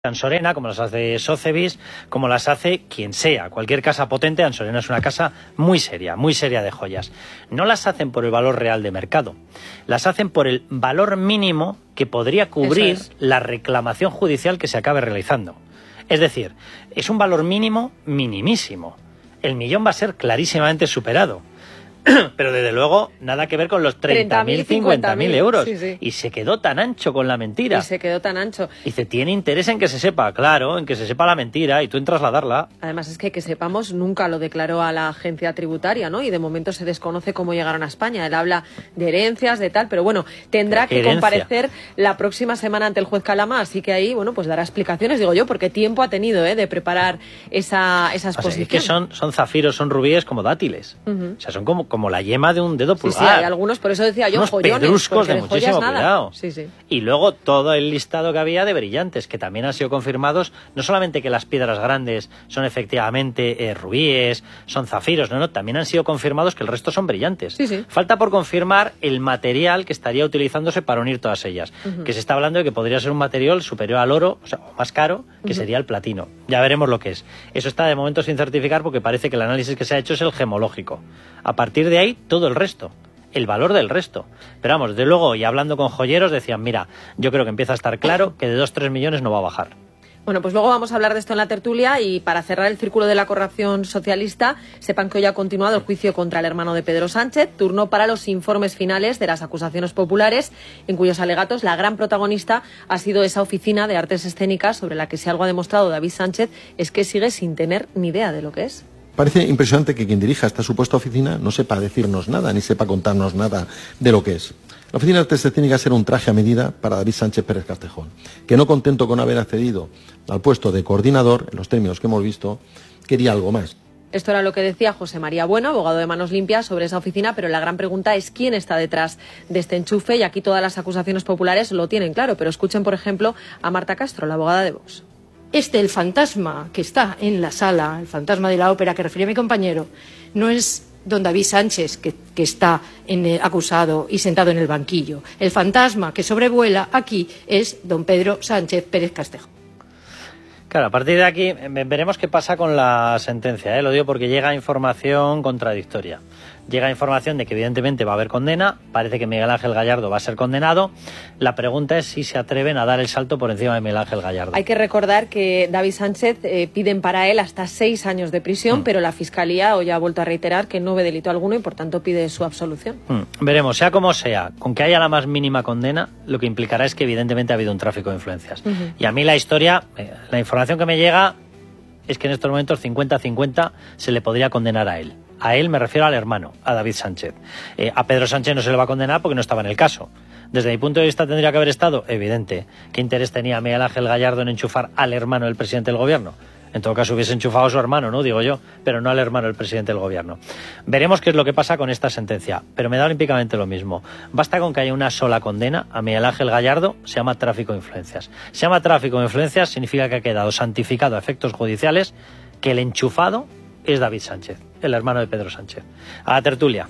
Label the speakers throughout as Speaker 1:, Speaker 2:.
Speaker 1: Ansorena, como las hace Sotheby's, como las hace quien sea. Cualquier casa potente, Ansorena es una casa muy seria de joyas. No las hacen por el valor real de mercado, las hacen por el valor mínimo que podría cubrir la reclamación judicial que se acabe realizando. Es decir, es un valor mínimo minimísimo. El millón va a ser clarísimamente superado. Pero desde luego nada que ver con los 30.000, 50.000 euros. Sí. Y se quedó tan ancho con la mentira.
Speaker 2: Y se quedó tan ancho.
Speaker 1: Y se tiene interés en que se sepa, claro, en que se sepa la mentira y tú en trasladarla.
Speaker 2: Además es que sepamos, nunca lo declaró a la agencia tributaria, ¿no? Y de momento se desconoce cómo llegaron a España. Él habla de herencias, de tal, pero bueno, tendrá que comparecer la próxima semana ante el juez Calama, así que ahí, bueno, pues dará explicaciones, digo yo, porque tiempo ha tenido, de preparar esa exposición.
Speaker 1: Es que son zafiros, son rubíes como dátiles. O sea, son como la yema de un dedo pulgar.
Speaker 2: Sí, hay algunos, por eso decía yo,
Speaker 1: unos
Speaker 2: joyones,
Speaker 1: pedruscos de muchísimo cuidado.
Speaker 2: Sí.
Speaker 1: Y luego todo el listado que había de brillantes, que también han sido confirmados, no solamente que las piedras grandes son efectivamente rubíes, son zafiros, no, también han sido confirmados que el resto son brillantes.
Speaker 2: Sí.
Speaker 1: Falta por confirmar el material que estaría utilizándose para unir todas ellas, que se está hablando de que podría ser un material superior al oro, o sea, más caro, que sería el platino. Ya veremos lo que es. Eso está de momento sin certificar porque parece que el análisis que se ha hecho es el gemológico. A partir de ahí, todo el resto, el valor del resto. Pero vamos, de luego, y hablando con joyeros, decían, mira, yo creo que empieza a estar claro que de 2-3 millones no va a bajar.
Speaker 2: Bueno, pues luego vamos a hablar de esto en la tertulia y para cerrar el círculo de la corrupción socialista, sepan que hoy ha continuado el juicio contra el hermano de Pedro Sánchez, turno para los informes finales de las acusaciones populares, en cuyos alegatos la gran protagonista ha sido esa oficina de artes escénicas sobre la que si algo ha demostrado David Sánchez es que sigue sin tener ni idea de lo que es.
Speaker 3: Parece impresionante que quien dirija esta supuesta oficina no sepa decirnos nada, ni sepa contarnos nada de lo que es. La oficina de artes escénicas era un traje a medida para David Sánchez Pérez Castejón, que no contento con haber accedido al puesto de coordinador, en los términos que hemos visto, quería algo más.
Speaker 2: Esto era lo que decía José María Bueno, abogado de Manos Limpias, sobre esa oficina, pero la gran pregunta es quién está detrás de este enchufe, y aquí todas las acusaciones populares lo tienen claro, pero escuchen, por ejemplo, a Marta Castro, la abogada de Vox.
Speaker 4: El fantasma que está en la sala, el fantasma de la ópera que refería mi compañero, no es don David Sánchez, que está acusado y sentado en el banquillo. El fantasma que sobrevuela aquí es don Pedro Sánchez Pérez Castejón.
Speaker 1: Claro, a partir de aquí veremos qué pasa con la sentencia, Lo digo porque llega información contradictoria. Llega información de que evidentemente va a haber condena, parece que Miguel Ángel Gallardo va a ser condenado. La pregunta es si se atreven a dar el salto por encima de Miguel Ángel Gallardo.
Speaker 2: Hay que recordar que David Sánchez piden para él hasta 6 años de prisión, pero la Fiscalía hoy ha vuelto a reiterar que no ve delito alguno y por tanto pide su absolución.
Speaker 1: Veremos, sea como sea, con que haya la más mínima condena, lo que implicará es que evidentemente ha habido un tráfico de influencias. Y a mí la historia, la información que me llega es que en estos momentos 50-50 se le podría condenar a él. A él me refiero al hermano, a David Sánchez. A Pedro Sánchez no se le va a condenar porque no estaba en el caso. Desde mi punto de vista tendría que haber estado evidente. ¿Qué interés tenía Miguel Ángel Gallardo en enchufar al hermano del presidente del gobierno? En todo caso hubiese enchufado a su hermano, ¿no? Digo yo, pero no al hermano del presidente del gobierno. Veremos qué es lo que pasa con esta sentencia, pero me da olímpicamente lo mismo. Basta con que haya una sola condena a Miguel Ángel Gallardo, se llama tráfico de influencias. Se llama tráfico de influencias, significa que ha quedado santificado a efectos judiciales que el enchufado es David Sánchez, el hermano de Pedro Sánchez. A la tertulia.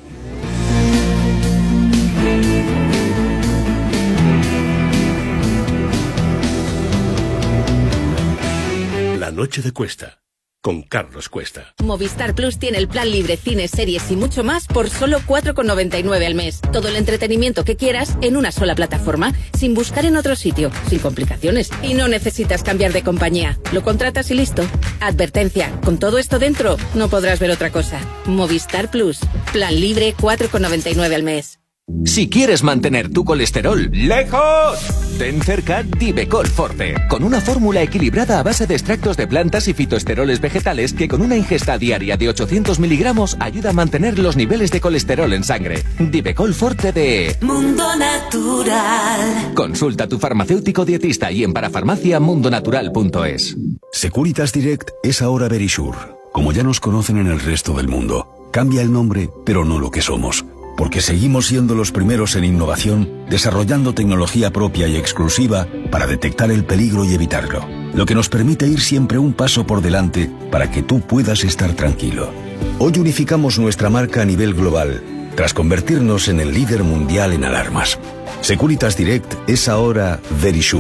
Speaker 5: La noche de Cuesta, con Carlos Cuesta.
Speaker 6: Movistar Plus tiene el plan libre, cines, series y mucho más por solo 4,99 al mes. Todo el entretenimiento que quieras en una sola plataforma, sin buscar en otro sitio, sin complicaciones. Y no necesitas cambiar de compañía. Lo contratas y listo. Advertencia, con todo esto dentro, no podrás ver otra cosa. Movistar Plus, plan libre, 4,99 al mes.
Speaker 7: Si quieres mantener tu colesterol lejos, ten cerca Divecol Forte, con una fórmula equilibrada a base de extractos de plantas y fitoesteroles vegetales que con una ingesta diaria de 800 miligramos ayuda a mantener los niveles de colesterol en sangre. Divecol Forte de
Speaker 8: Mundo Natural.
Speaker 7: Consulta a tu farmacéutico dietista y en parafarmaciamundonatural.es.
Speaker 5: Securitas Direct es ahora Verisure, como ya nos conocen en el resto del mundo. Cambia el nombre, pero no lo que somos. Porque seguimos siendo los primeros en innovación, desarrollando tecnología propia y exclusiva para detectar el peligro y evitarlo, lo que nos permite ir siempre un paso por delante para que tú puedas estar tranquilo. Hoy unificamos nuestra marca a nivel global, tras convertirnos en el líder mundial en alarmas. Securitas Direct es ahora Verisure,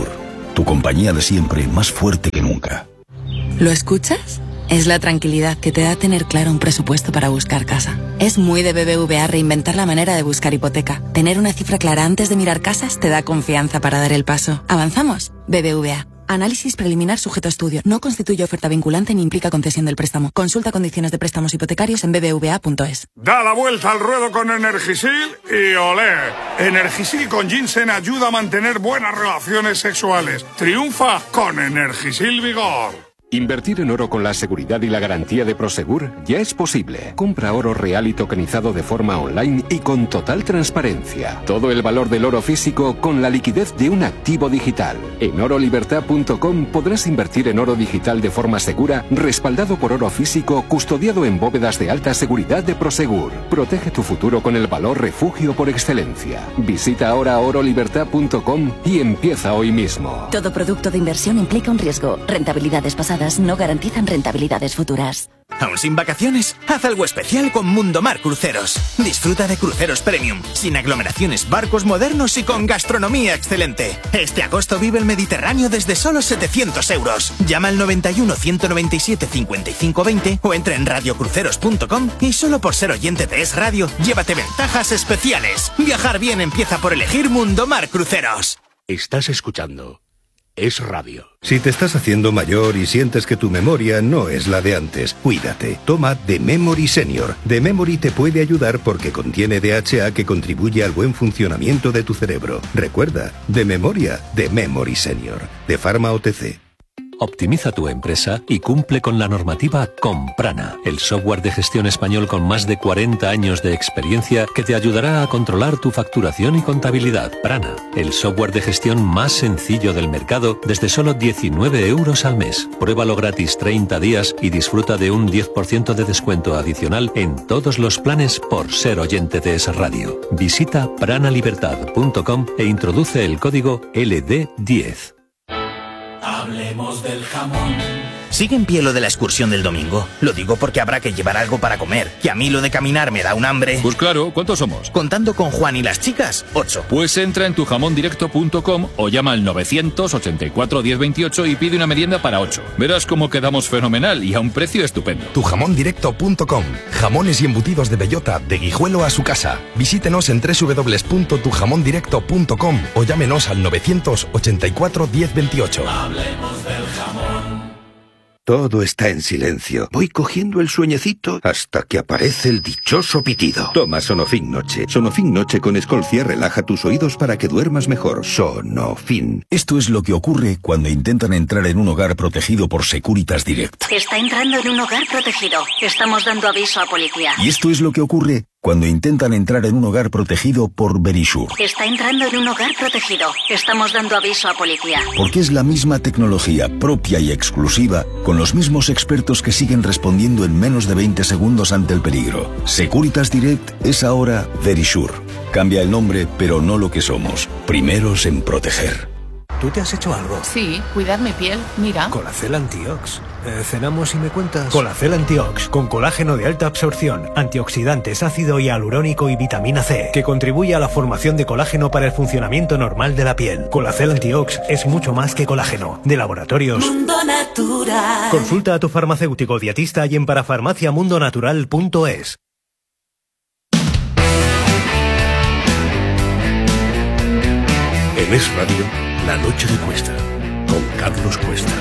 Speaker 5: tu compañía de siempre más fuerte que nunca.
Speaker 9: ¿Lo escuchas? Es la tranquilidad que te da tener claro un presupuesto para buscar casa. Es muy de BBVA reinventar la manera de buscar hipoteca. Tener una cifra clara antes de mirar casas te da confianza para dar el paso. ¿Avanzamos? BBVA. Análisis preliminar sujeto a estudio. No constituye oferta vinculante ni implica concesión del préstamo. Consulta condiciones de préstamos hipotecarios en bbva.es.
Speaker 10: Da la vuelta al ruedo con Energisil y olé. Energisil con ginseng ayuda a mantener buenas relaciones sexuales. Triunfa con Energisil Vigor.
Speaker 11: Invertir en oro con la seguridad y la garantía de Prosegur ya es posible. Compra oro real y tokenizado de forma online y con total transparencia. Todo el valor del oro físico con la liquidez de un activo digital. En orolibertad.com podrás invertir en oro digital de forma segura, respaldado por oro físico, custodiado en bóvedas de alta seguridad de Prosegur. Protege tu futuro con el valor refugio por excelencia. Visita ahora orolibertad.com y empieza hoy mismo.
Speaker 12: Todo producto de inversión implica un riesgo. Rentabilidades pasadas no garantizan rentabilidades futuras.
Speaker 13: ¿Aún sin vacaciones? Haz algo especial con Mundomar Cruceros. Disfruta de cruceros premium, sin aglomeraciones, barcos modernos y con gastronomía excelente. Este agosto vive el Mediterráneo desde solo 700 euros. Llama al 91 197 55 20 o entra en radiocruceros.com y solo por ser oyente de Es Radio, llévate ventajas especiales. Viajar bien empieza por elegir Mundomar Cruceros.
Speaker 14: Estás escuchando Es Radio.
Speaker 15: Si te estás haciendo mayor y sientes que tu memoria no es la de antes, cuídate. Toma The Memory Senior. The Memory te puede ayudar porque contiene DHA que contribuye al buen funcionamiento de tu cerebro. Recuerda, de memoria, The Memory Senior. De Pharma OTC.
Speaker 16: Optimiza tu empresa y cumple con la normativa con Prana, el software de gestión español con más de 40 años de experiencia que te ayudará a controlar tu facturación y contabilidad. Prana, el software de gestión más sencillo del mercado desde solo 19 euros al mes. Pruébalo gratis 30 días y disfruta de un 10% de descuento adicional en todos los planes por ser oyente de Es Radio. Visita pranalibertad.com e introduce el código LD10.
Speaker 8: Hablemos del jamón.
Speaker 13: ¿Sigue en pie lo de la excursión del domingo? Lo digo porque habrá que llevar algo para comer. Y a mí lo de caminar me da un hambre.
Speaker 17: Pues claro, ¿cuántos somos?
Speaker 13: Contando con Juan y las chicas, 8.
Speaker 17: Pues entra en tujamondirecto.com o llama al 984 1028 y pide una merienda para 8. Verás cómo quedamos fenomenal y a un precio estupendo.
Speaker 18: Tujamondirecto.com. Jamones y embutidos de bellota, de Guijuelo a su casa. Visítenos en www.tujamondirecto.com o llámenos al 984 1028.
Speaker 8: Hablemos del jamón.
Speaker 15: Todo está en silencio. Voy cogiendo el sueñecito hasta que aparece el dichoso pitido. Toma Sonofin Noche. Sonofin Noche con Escolcia relaja tus oídos para que duermas mejor. Sonofin.
Speaker 5: Esto es lo que ocurre cuando intentan entrar en un hogar protegido por Securitas Direct.
Speaker 12: Está entrando en un hogar protegido. Estamos dando aviso a policía.
Speaker 5: Y esto es lo que ocurre cuando intentan entrar en un hogar protegido por Verisure.
Speaker 12: Está entrando en un hogar protegido. Estamos dando aviso a policía.
Speaker 5: Porque es la misma tecnología propia y exclusiva, con los mismos expertos que siguen respondiendo en menos de 20 segundos ante el peligro. Securitas Direct es ahora Verisure. Cambia el nombre, pero no lo que somos. Primeros en proteger.
Speaker 19: ¿Tú te has hecho algo?
Speaker 20: Sí, cuidar mi piel. Mira.
Speaker 19: Colacel Antiox. ¿Cenamos y me cuentas? Colacel Antiox, con colágeno de alta absorción, antioxidantes, ácido hialurónico y vitamina C, que contribuye a la formación de colágeno para el funcionamiento normal de la piel. Colacel Antiox es mucho más que colágeno. De Laboratorios
Speaker 8: Mundo Natural.
Speaker 19: Consulta a tu farmacéutico dietista y en parafarmaciamundonatural.es.
Speaker 14: En Es Radio, La Noche de Cuesta, con Carlos Cuesta.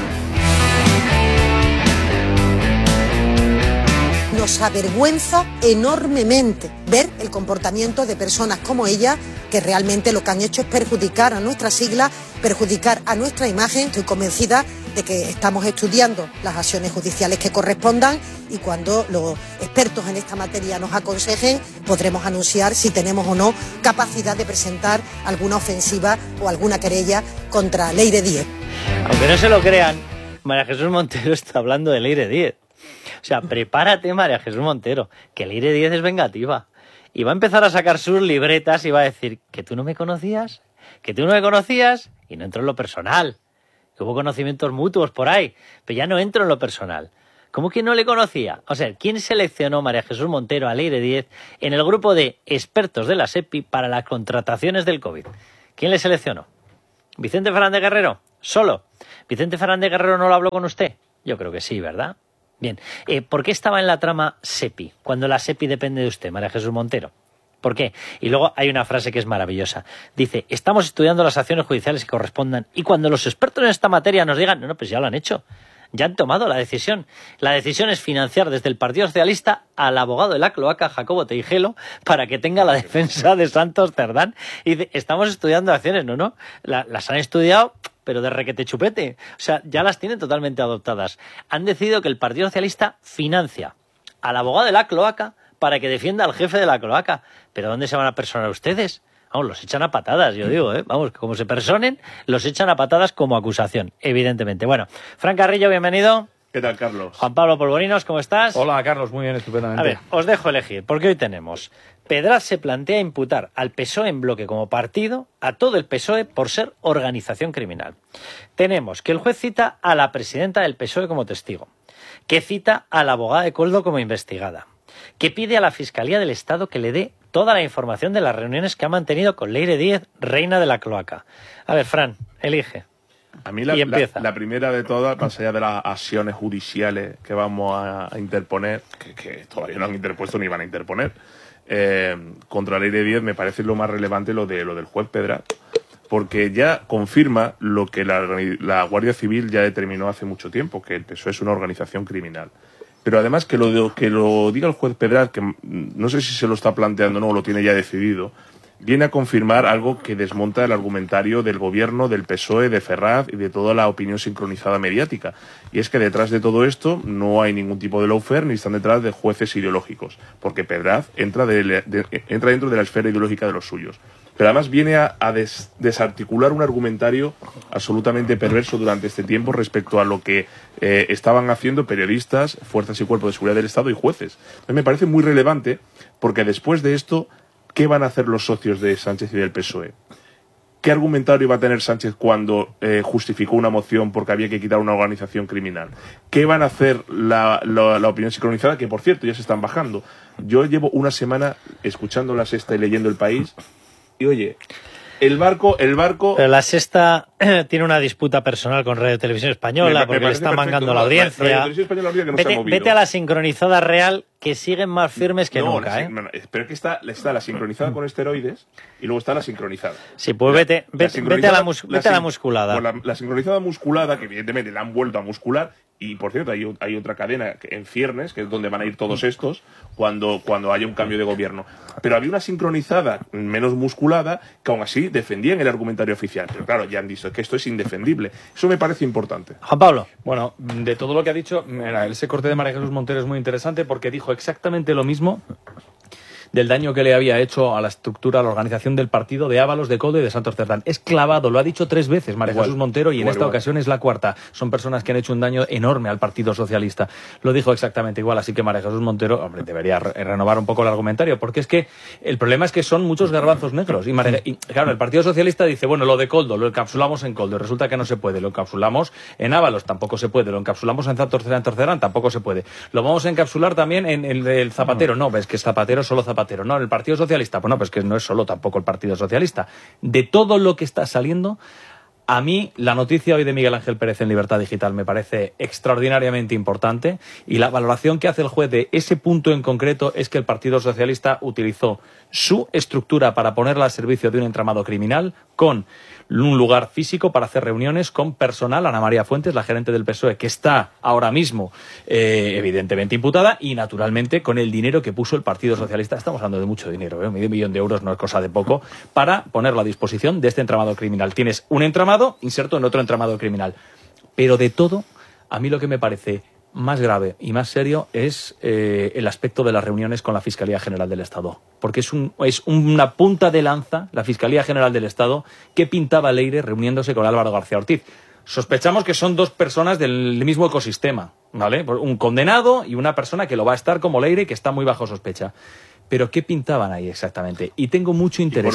Speaker 21: Nos avergüenza enormemente ver el comportamiento de personas como ella, que realmente lo que han hecho es perjudicar a nuestra sigla, perjudicar a nuestra imagen. Estoy convencida de que estamos estudiando las acciones judiciales que correspondan y cuando los expertos en esta materia nos aconsejen, podremos anunciar si tenemos o no capacidad de presentar alguna ofensiva o alguna querella contra Leire Díez.
Speaker 1: Aunque no se lo crean, María Jesús Montero está hablando de Leire Díez. O sea, prepárate, María Jesús Montero, que Leire Díez es vengativa. Y va a empezar a sacar sus libretas y va a decir que tú no me conocías, y no entro en lo personal. Que hubo conocimientos mutuos por ahí, pero ya no entro en lo personal. ¿Cómo que no le conocía? O sea, ¿quién seleccionó María Jesús Montero a Leire Díez en el grupo de expertos de la SEPI para las contrataciones del COVID? ¿Quién le seleccionó? ¿Vicente Fernández Guerrero? Solo. ¿Vicente Fernández Guerrero no lo habló con usted? Yo creo que sí, ¿verdad? Bien. ¿Por qué estaba en la trama SEPI, cuando la SEPI depende de usted, María Jesús Montero? ¿Por qué? Y luego hay una frase que es maravillosa. Dice, estamos estudiando las acciones judiciales que correspondan y cuando los expertos en esta materia nos digan, no, pues ya lo han hecho. Ya han tomado la decisión. La decisión es financiar desde el Partido Socialista al abogado de la cloaca, Jacobo Teijelo, para que tenga la defensa de Santos Cerdán. Y dice, estamos estudiando acciones. No. Las han estudiado, pero de requete chupete. O sea, ya las tienen totalmente adoptadas. Han decidido que el Partido Socialista financia al abogado de la cloaca para que defienda al jefe de la cloaca. ¿Pero dónde se van a personar ustedes? Vamos, los echan a patadas, yo digo, ¿eh? Vamos, como se personen, los echan a patadas como acusación, evidentemente. Bueno, Fran Carrillo, bienvenido.
Speaker 3: ¿Qué tal, Carlos?
Speaker 1: Juan Pablo Polvorinos, ¿cómo estás?
Speaker 3: Hola, Carlos, muy bien, estupendamente.
Speaker 1: A ver, os dejo elegir, porque hoy tenemos... Pedraz se plantea imputar al PSOE en bloque como partido a todo el PSOE por ser organización criminal. Tenemos que el juez cita a la presidenta del PSOE como testigo, que cita a la abogada de Koldo como investigada, que pide a la Fiscalía del Estado que le dé toda la información de las reuniones que ha mantenido con Leire Díez, reina de la cloaca. A ver, Fran, elige.
Speaker 3: A mí la primera de todas, más allá de las acciones judiciales que vamos a interponer, que todavía no han interpuesto ni van a interponer, contra Leire Díez, me parece lo más relevante lo del juez Pedraz, porque ya confirma lo que la Guardia Civil ya determinó hace mucho tiempo, que el PSOE es una organización criminal. Pero además que lo diga el juez Pedraz, que no sé si se lo está planteando o no, o lo tiene ya decidido, viene a confirmar algo que desmonta el argumentario del gobierno, del PSOE, de Ferraz y de toda la opinión sincronizada mediática. Y es que detrás de todo esto no hay ningún tipo de lawfare ni están detrás de jueces ideológicos, porque Pedraz entra dentro de la esfera ideológica de los suyos. Pero además viene a desarticular un argumentario absolutamente perverso durante este tiempo respecto a lo que estaban haciendo periodistas, fuerzas y cuerpos de seguridad del Estado y jueces. Entonces me parece muy relevante porque después de esto, ¿qué van a hacer los socios de Sánchez y del PSOE? ¿Qué argumentario iba a tener Sánchez cuando justificó una moción porque había que quitar una organización criminal? ¿Qué van a hacer la opinión sincronizada? Que, por cierto, ya se están bajando. Yo llevo una semana escuchando La Sexta y leyendo El País y, oye, el barco... Pero
Speaker 1: La Sexta tiene una disputa personal con Radio Televisión Española porque le está mangando la audiencia.
Speaker 3: Radio Televisión Española que no se ha movido.
Speaker 1: Vete a la sincronizada real, que siguen más firmes que nunca,
Speaker 3: pero es que está la sincronizada con esteroides y luego está la sincronizada.
Speaker 1: Sí, pues vete a la musculada.
Speaker 3: Bueno, la sincronizada musculada, que evidentemente la han vuelto a muscular, y por cierto hay otra cadena en ciernes, que es donde van a ir todos estos cuando haya un cambio de gobierno. Pero había una sincronizada menos musculada que aún así defendían el argumentario oficial. Pero claro, ya han dicho que esto es indefendible. Eso me parece importante.
Speaker 1: Juan Pablo.
Speaker 22: Bueno, de todo lo que ha dicho, ese corte de María Jesús Montero es muy interesante porque dijo exactamente lo mismo del daño que le había hecho a la estructura, a la organización del partido de Ábalos, de Koldo y de Santos Cerdán. Es clavado, lo ha dicho 3 veces María Jesús Montero y en esta ocasión es la 4ª. Son personas que han hecho un daño enorme al Partido Socialista. Lo dijo exactamente igual, así que María Jesús Montero, hombre, debería renovar un poco el argumentario, porque es que el problema es que son muchos garbanzos negros. Y claro, el Partido Socialista dice, bueno, lo de Koldo lo encapsulamos en Koldo, y resulta que no se puede. Lo encapsulamos en Ábalos, tampoco se puede. Lo encapsulamos en Santos Cerdán, tampoco se puede. Lo vamos a encapsular también en el Zapatero. No, ves que es Zapatero, solo Zapatero. No, en el Partido Socialista, bueno, pues que no es solo tampoco el Partido Socialista. De todo lo que está saliendo, a mí la noticia hoy de Miguel Ángel Pérez en Libertad Digital me parece extraordinariamente importante y la valoración que hace el juez de ese punto en concreto es que el Partido Socialista utilizó su estructura para ponerla al servicio de un entramado criminal con un lugar físico para hacer reuniones con personal, Ana María Fuentes, la gerente del PSOE, que está ahora mismo evidentemente imputada, y naturalmente con el dinero que puso el Partido Socialista, estamos hablando de mucho dinero, medio millón de euros no es cosa de poco, para ponerlo a disposición de este entramado criminal. Tienes un entramado inserto en otro entramado criminal. Pero de todo, a mí lo que me parece más grave y más serio es el aspecto de las reuniones con la Fiscalía General del Estado. Porque es una punta de lanza, la Fiscalía General del Estado, que pintaba Leire reuniéndose con Álvaro García Ortiz. Sospechamos que son 2 personas del mismo ecosistema, ¿vale? Un condenado y una persona que lo va a estar como Leire, que está muy bajo sospecha. Pero ¿qué pintaban ahí exactamente? Y tengo mucho interés,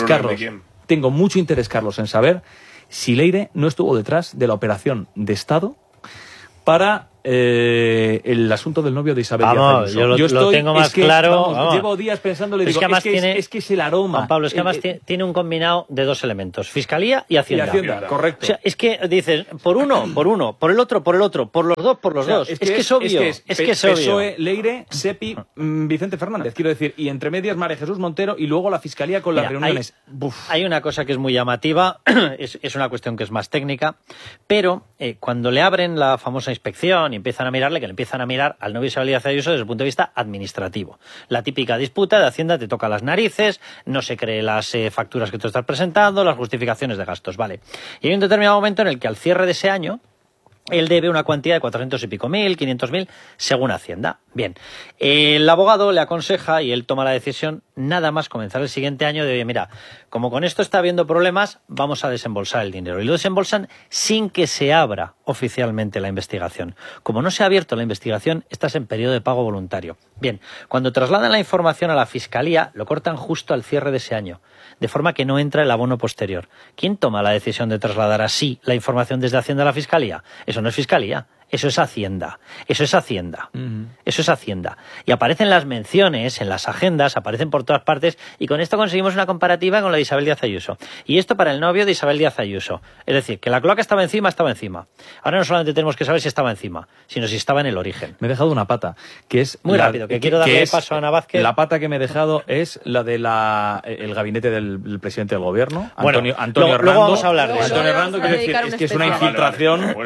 Speaker 22: Carlos, en saber si Leire no estuvo detrás de la operación de Estado para el asunto del novio de Isabel Díaz Ayuso.
Speaker 1: Yo lo tengo más claro.
Speaker 22: Llevo días pensando, le digo, es que es el aroma.
Speaker 1: Juan Pablo, es que además tiene un combinado de dos elementos, Fiscalía y Hacienda.
Speaker 22: Correcto.
Speaker 1: O sea, es que dices, por uno, por el otro, por los dos. Es que es obvio. Es que es obvio.
Speaker 22: PSOE, Leire, Sepi, Vicente Fernández, quiero decir, y entre medias María Jesús Montero y luego la Fiscalía con las reuniones.
Speaker 1: Hay una cosa que es muy llamativa, es una cuestión que es más técnica, pero cuando le abren la famosa inspección y empiezan a mirarle, que le empiezan a mirar al novio Isabel Díaz Ayuso desde el punto de vista administrativo. La típica disputa de Hacienda te toca las narices, no se cree las facturas que tú estás presentando, las justificaciones de gastos, vale. Y hay un determinado momento en el que al cierre de ese año él debe una cuantía de 400 y pico mil, 500.000, según Hacienda. Bien, el abogado le aconseja y él toma la decisión nada más comenzar el siguiente año de, oye, mira, como con esto está habiendo problemas, vamos a desembolsar el dinero. Y lo desembolsan sin que se abra oficialmente la investigación. Como no se ha abierto la investigación, estás en periodo de pago voluntario. Bien, cuando trasladan la información a la Fiscalía, lo cortan justo al cierre de ese año, de forma que no entra el abono posterior. ¿Quién toma la decisión de trasladar así la información desde Hacienda a la Fiscalía? Eso no es Fiscalía, eso es Hacienda. Eso es Hacienda. Eso es Hacienda. Y aparecen las menciones en las agendas, aparecen por todas partes, y con esto conseguimos una comparativa con la de Isabel Díaz Ayuso. Y esto para el novio de Isabel Díaz Ayuso. Es decir, que la cloaca estaba encima. Ahora no solamente tenemos que saber si estaba encima, sino si estaba en el origen.
Speaker 22: Me he dejado una pata, que es...
Speaker 1: Muy rápido, que quiero darle paso a Ana Vázquez.
Speaker 22: La pata que me he dejado es la de el gabinete del presidente del gobierno, Antonio Hernando.
Speaker 1: Luego vamos a hablar de eso.
Speaker 22: Antonio Hernando, quiero decir, es que es una infiltración.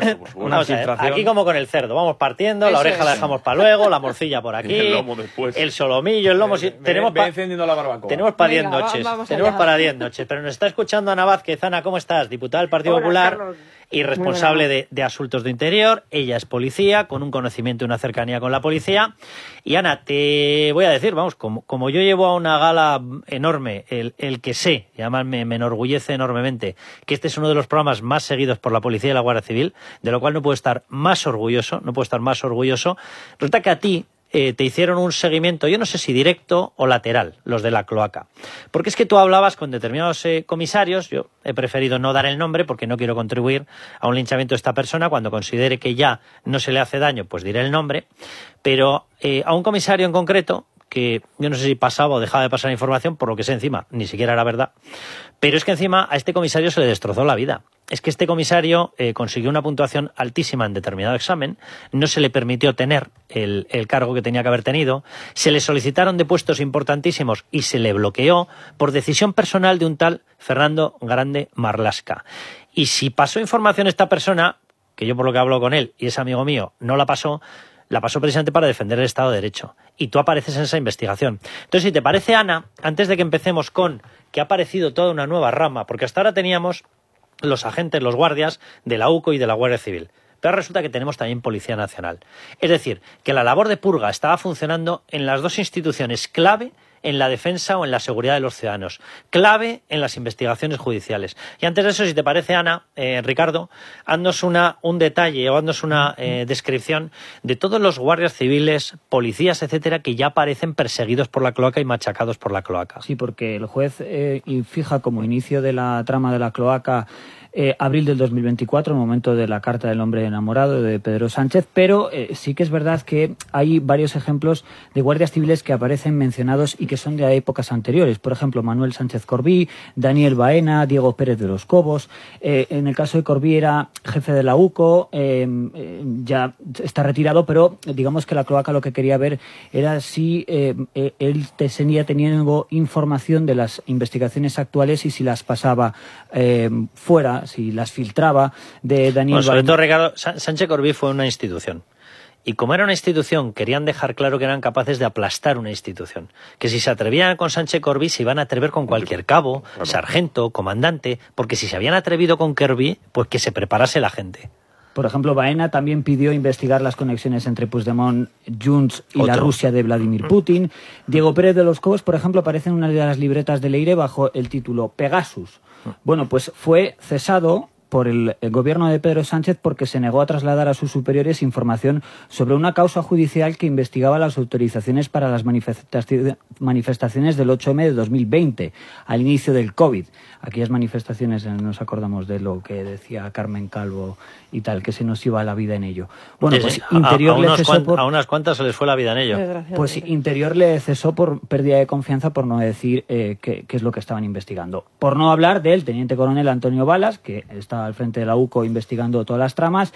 Speaker 1: Aquí como con el cerdo, vamos partiendo, la oreja la dejamos para luego, la morcilla por aquí,
Speaker 3: el lomo después,
Speaker 1: el solomillo, el lomo. Tenemos
Speaker 22: encendiendo la barbacoa.
Speaker 1: Tenemos para 10 noches. Tenemos para 10 noches. Pero nos está escuchando Ana Vázquez. Ana, ¿cómo estás? Diputada del Partido Popular.
Speaker 2: Carlos.
Speaker 1: Y responsable de asuntos de interior. Ella es policía, con un conocimiento y una cercanía con la policía. Y Ana, te voy a decir, vamos, como yo llevo a una gala enorme, el que sé, y además me enorgullece enormemente, que este es uno de los programas más seguidos por la policía y la Guardia Civil, de lo cual no puedo estar más orgulloso. Resulta que a ti te hicieron un seguimiento, yo no sé si directo o lateral, los de la cloaca. Porque es que tú hablabas con determinados comisarios, yo he preferido no dar el nombre porque no quiero contribuir a un linchamiento de esta persona. Cuando considere que ya no se le hace daño, pues diré el nombre. Pero a un comisario en concreto, que yo no sé si pasaba o dejaba de pasar información, por lo que sé encima, ni siquiera era verdad. Pero es que encima a este comisario se le destrozó la vida. Es que este comisario consiguió una puntuación altísima en determinado examen, no se le permitió tener el cargo que tenía que haber tenido, se le solicitaron de puestos importantísimos y se le bloqueó por decisión personal de un tal Fernando Grande Marlasca. Y si pasó información esta persona, que yo por lo que hablo con él y es amigo mío, no la pasó precisamente para defender el Estado de Derecho. Y tú apareces en esa investigación. Entonces, si te parece, Ana, antes de que empecemos con que ha aparecido toda una nueva rama, porque hasta ahora teníamos los agentes, los guardias de la UCO y de la Guardia Civil. Pero resulta que tenemos también Policía Nacional. Es decir, que la labor de purga estaba funcionando en las dos instituciones clave en la defensa o en la seguridad de los ciudadanos, clave en las investigaciones judiciales. Y antes de eso, si te parece, Ana, Ricardo, haznos un detalle o haznos una descripción de todos los guardias civiles, policías, etcétera, que ya aparecen perseguidos por la cloaca y machacados por la cloaca.
Speaker 2: Sí, porque el juez fija como inicio de la trama de la cloaca abril del 2024, el momento de la carta del hombre enamorado de Pedro Sánchez, pero sí que es verdad que hay varios ejemplos de guardias civiles que aparecen mencionados y que son de épocas anteriores. Por ejemplo, Manuel Sánchez Corbí, Daniel Baena, Diego Pérez de los Cobos. En el caso de Corbí era jefe de la UCO, ya está retirado, pero digamos que la cloaca lo que quería ver era si él seguía teniendo información de las investigaciones actuales y si las pasaba fuera, si las filtraba de Daniel Baena.
Speaker 1: Sobre todo, Ricardo, Sánchez Corbí fue una institución. Y como era una institución, querían dejar claro que eran capaces de aplastar una institución. Que si se atrevían con Sánchez Corbí, se iban a atrever con cualquier cabo, sargento, comandante, porque si se habían atrevido con Corbí, pues que se preparase la gente.
Speaker 2: Por ejemplo, Baena también pidió investigar las conexiones entre Puigdemont, Junts y la Rusia de Vladimir Putin. Diego Pérez de los Cobos, por ejemplo, aparece en una de las libretas de Leire bajo el título Pegasus. Bueno, pues fue cesado por el gobierno de Pedro Sánchez porque se negó a trasladar a sus superiores información sobre una causa judicial que investigaba las autorizaciones para las manifestaciones del 8M de 2020, al inicio del COVID. Aquellas manifestaciones, nos acordamos de lo que decía Carmen Calvo y tal, que se nos iba la vida en ello. Bueno, pues Interior le cesó
Speaker 1: a unas cuantas se les fue la vida en ello.
Speaker 2: Pues Interior le cesó por pérdida de confianza, por no decir qué es lo que estaban investigando. Por no hablar del teniente coronel Antonio Balas, que está al frente de la UCO investigando todas las tramas.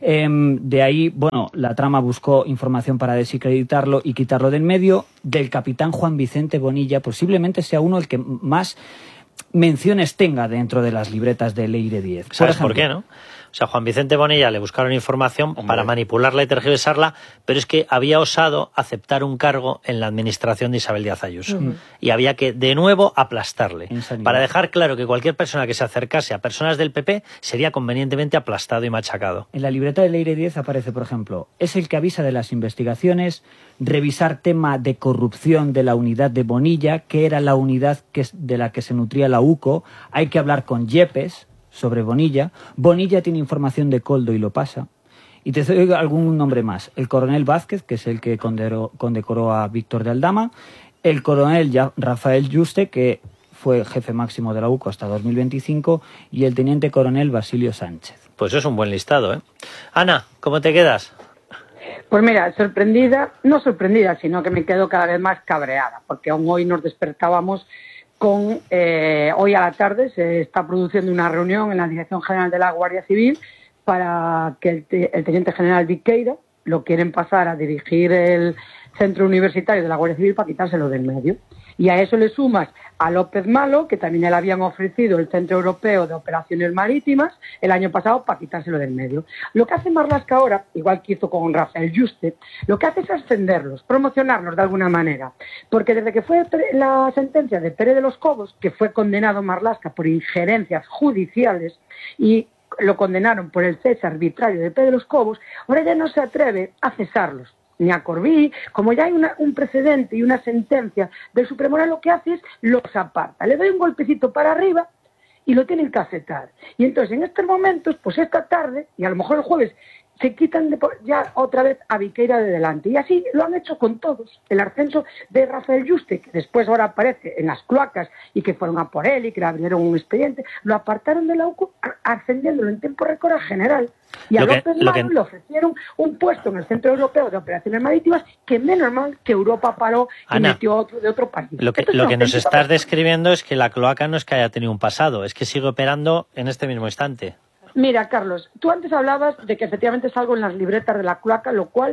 Speaker 2: De ahí, bueno, la trama buscó información para desacreditarlo y quitarlo del medio. Del capitán Juan Vicente Bonilla, posiblemente sea uno el que más menciones tenga dentro de las libretas de Leire 10.
Speaker 1: ¿Sabes por qué, no? O sea, Juan Vicente Bonilla le buscaron información para manipularla y tergiversarla, pero es que había osado aceptar un cargo en la administración de Isabel Díaz Ayuso. Y había que, de nuevo, aplastarle. Para dejar claro que cualquier persona que se acercase a personas del PP sería convenientemente aplastado y machacado.
Speaker 2: En la libreta de Leire 10 aparece, por ejemplo, es el que avisa de las investigaciones, revisar tema de corrupción de la unidad de Bonilla, que era la unidad de la que se nutría la UCO, hay que hablar con Yepes sobre Bonilla. Bonilla tiene información de Coldo y lo pasa. Y te doy algún nombre más. El coronel Vázquez, que es el que condecoró a Víctor de Aldama. El coronel Rafael Yuste, que fue jefe máximo de la UCO hasta 2025. Y el teniente coronel Basilio Sánchez.
Speaker 1: Pues es un buen listado, ¿eh? Ana, ¿cómo te quedas?
Speaker 4: Pues mira, no sorprendida, sino que me quedo cada vez más cabreada, porque aún hoy nos despertábamos con, hoy a la tarde se está produciendo una reunión en la Dirección General de la Guardia Civil para que el teniente general Viqueira lo quieren pasar a dirigir el centro universitario de la Guardia Civil para quitárselo del medio. Y a eso le sumas a López Malo, que también le habían ofrecido el Centro Europeo de Operaciones Marítimas el año pasado para quitárselo del medio. Lo que hace Marlaska ahora, igual que hizo con Rafael Yuste, lo que hace es ascenderlos, promocionarlos de alguna manera. Porque desde que fue la sentencia de Pérez de los Cobos, que fue condenado Marlaska por injerencias judiciales y lo condenaron por el cese arbitrario de Pérez de los Cobos, ahora ya no se atreve a cesarlos, ni a Corbí. Como ya hay un precedente y una sentencia del Supremo, ahora lo que hace es los aparta. Le doy un golpecito para arriba y lo tienen que aceptar. Y entonces, en estos momentos, pues esta tarde, y a lo mejor el jueves, se quitan ya otra vez a Viqueira de delante. Y así lo han hecho con todos. El ascenso de Rafael Yuste, que después ahora aparece en las cloacas y que fueron a por él y que le abrieron un expediente, lo apartaron de la UCO ascendiéndolo en tiempo récord a general. Y a López Malo le ofrecieron un puesto en el Centro Europeo de Operaciones Marítimas que menos mal que Europa paró y
Speaker 1: Ana,
Speaker 4: metió otro de otro país.
Speaker 1: Lo que nos estás describiendo es que la cloaca no es que haya tenido un pasado, es que sigue operando en este mismo instante.
Speaker 4: Mira, Carlos, tú antes hablabas de que efectivamente es algo en las libretas de la cloaca, lo cual,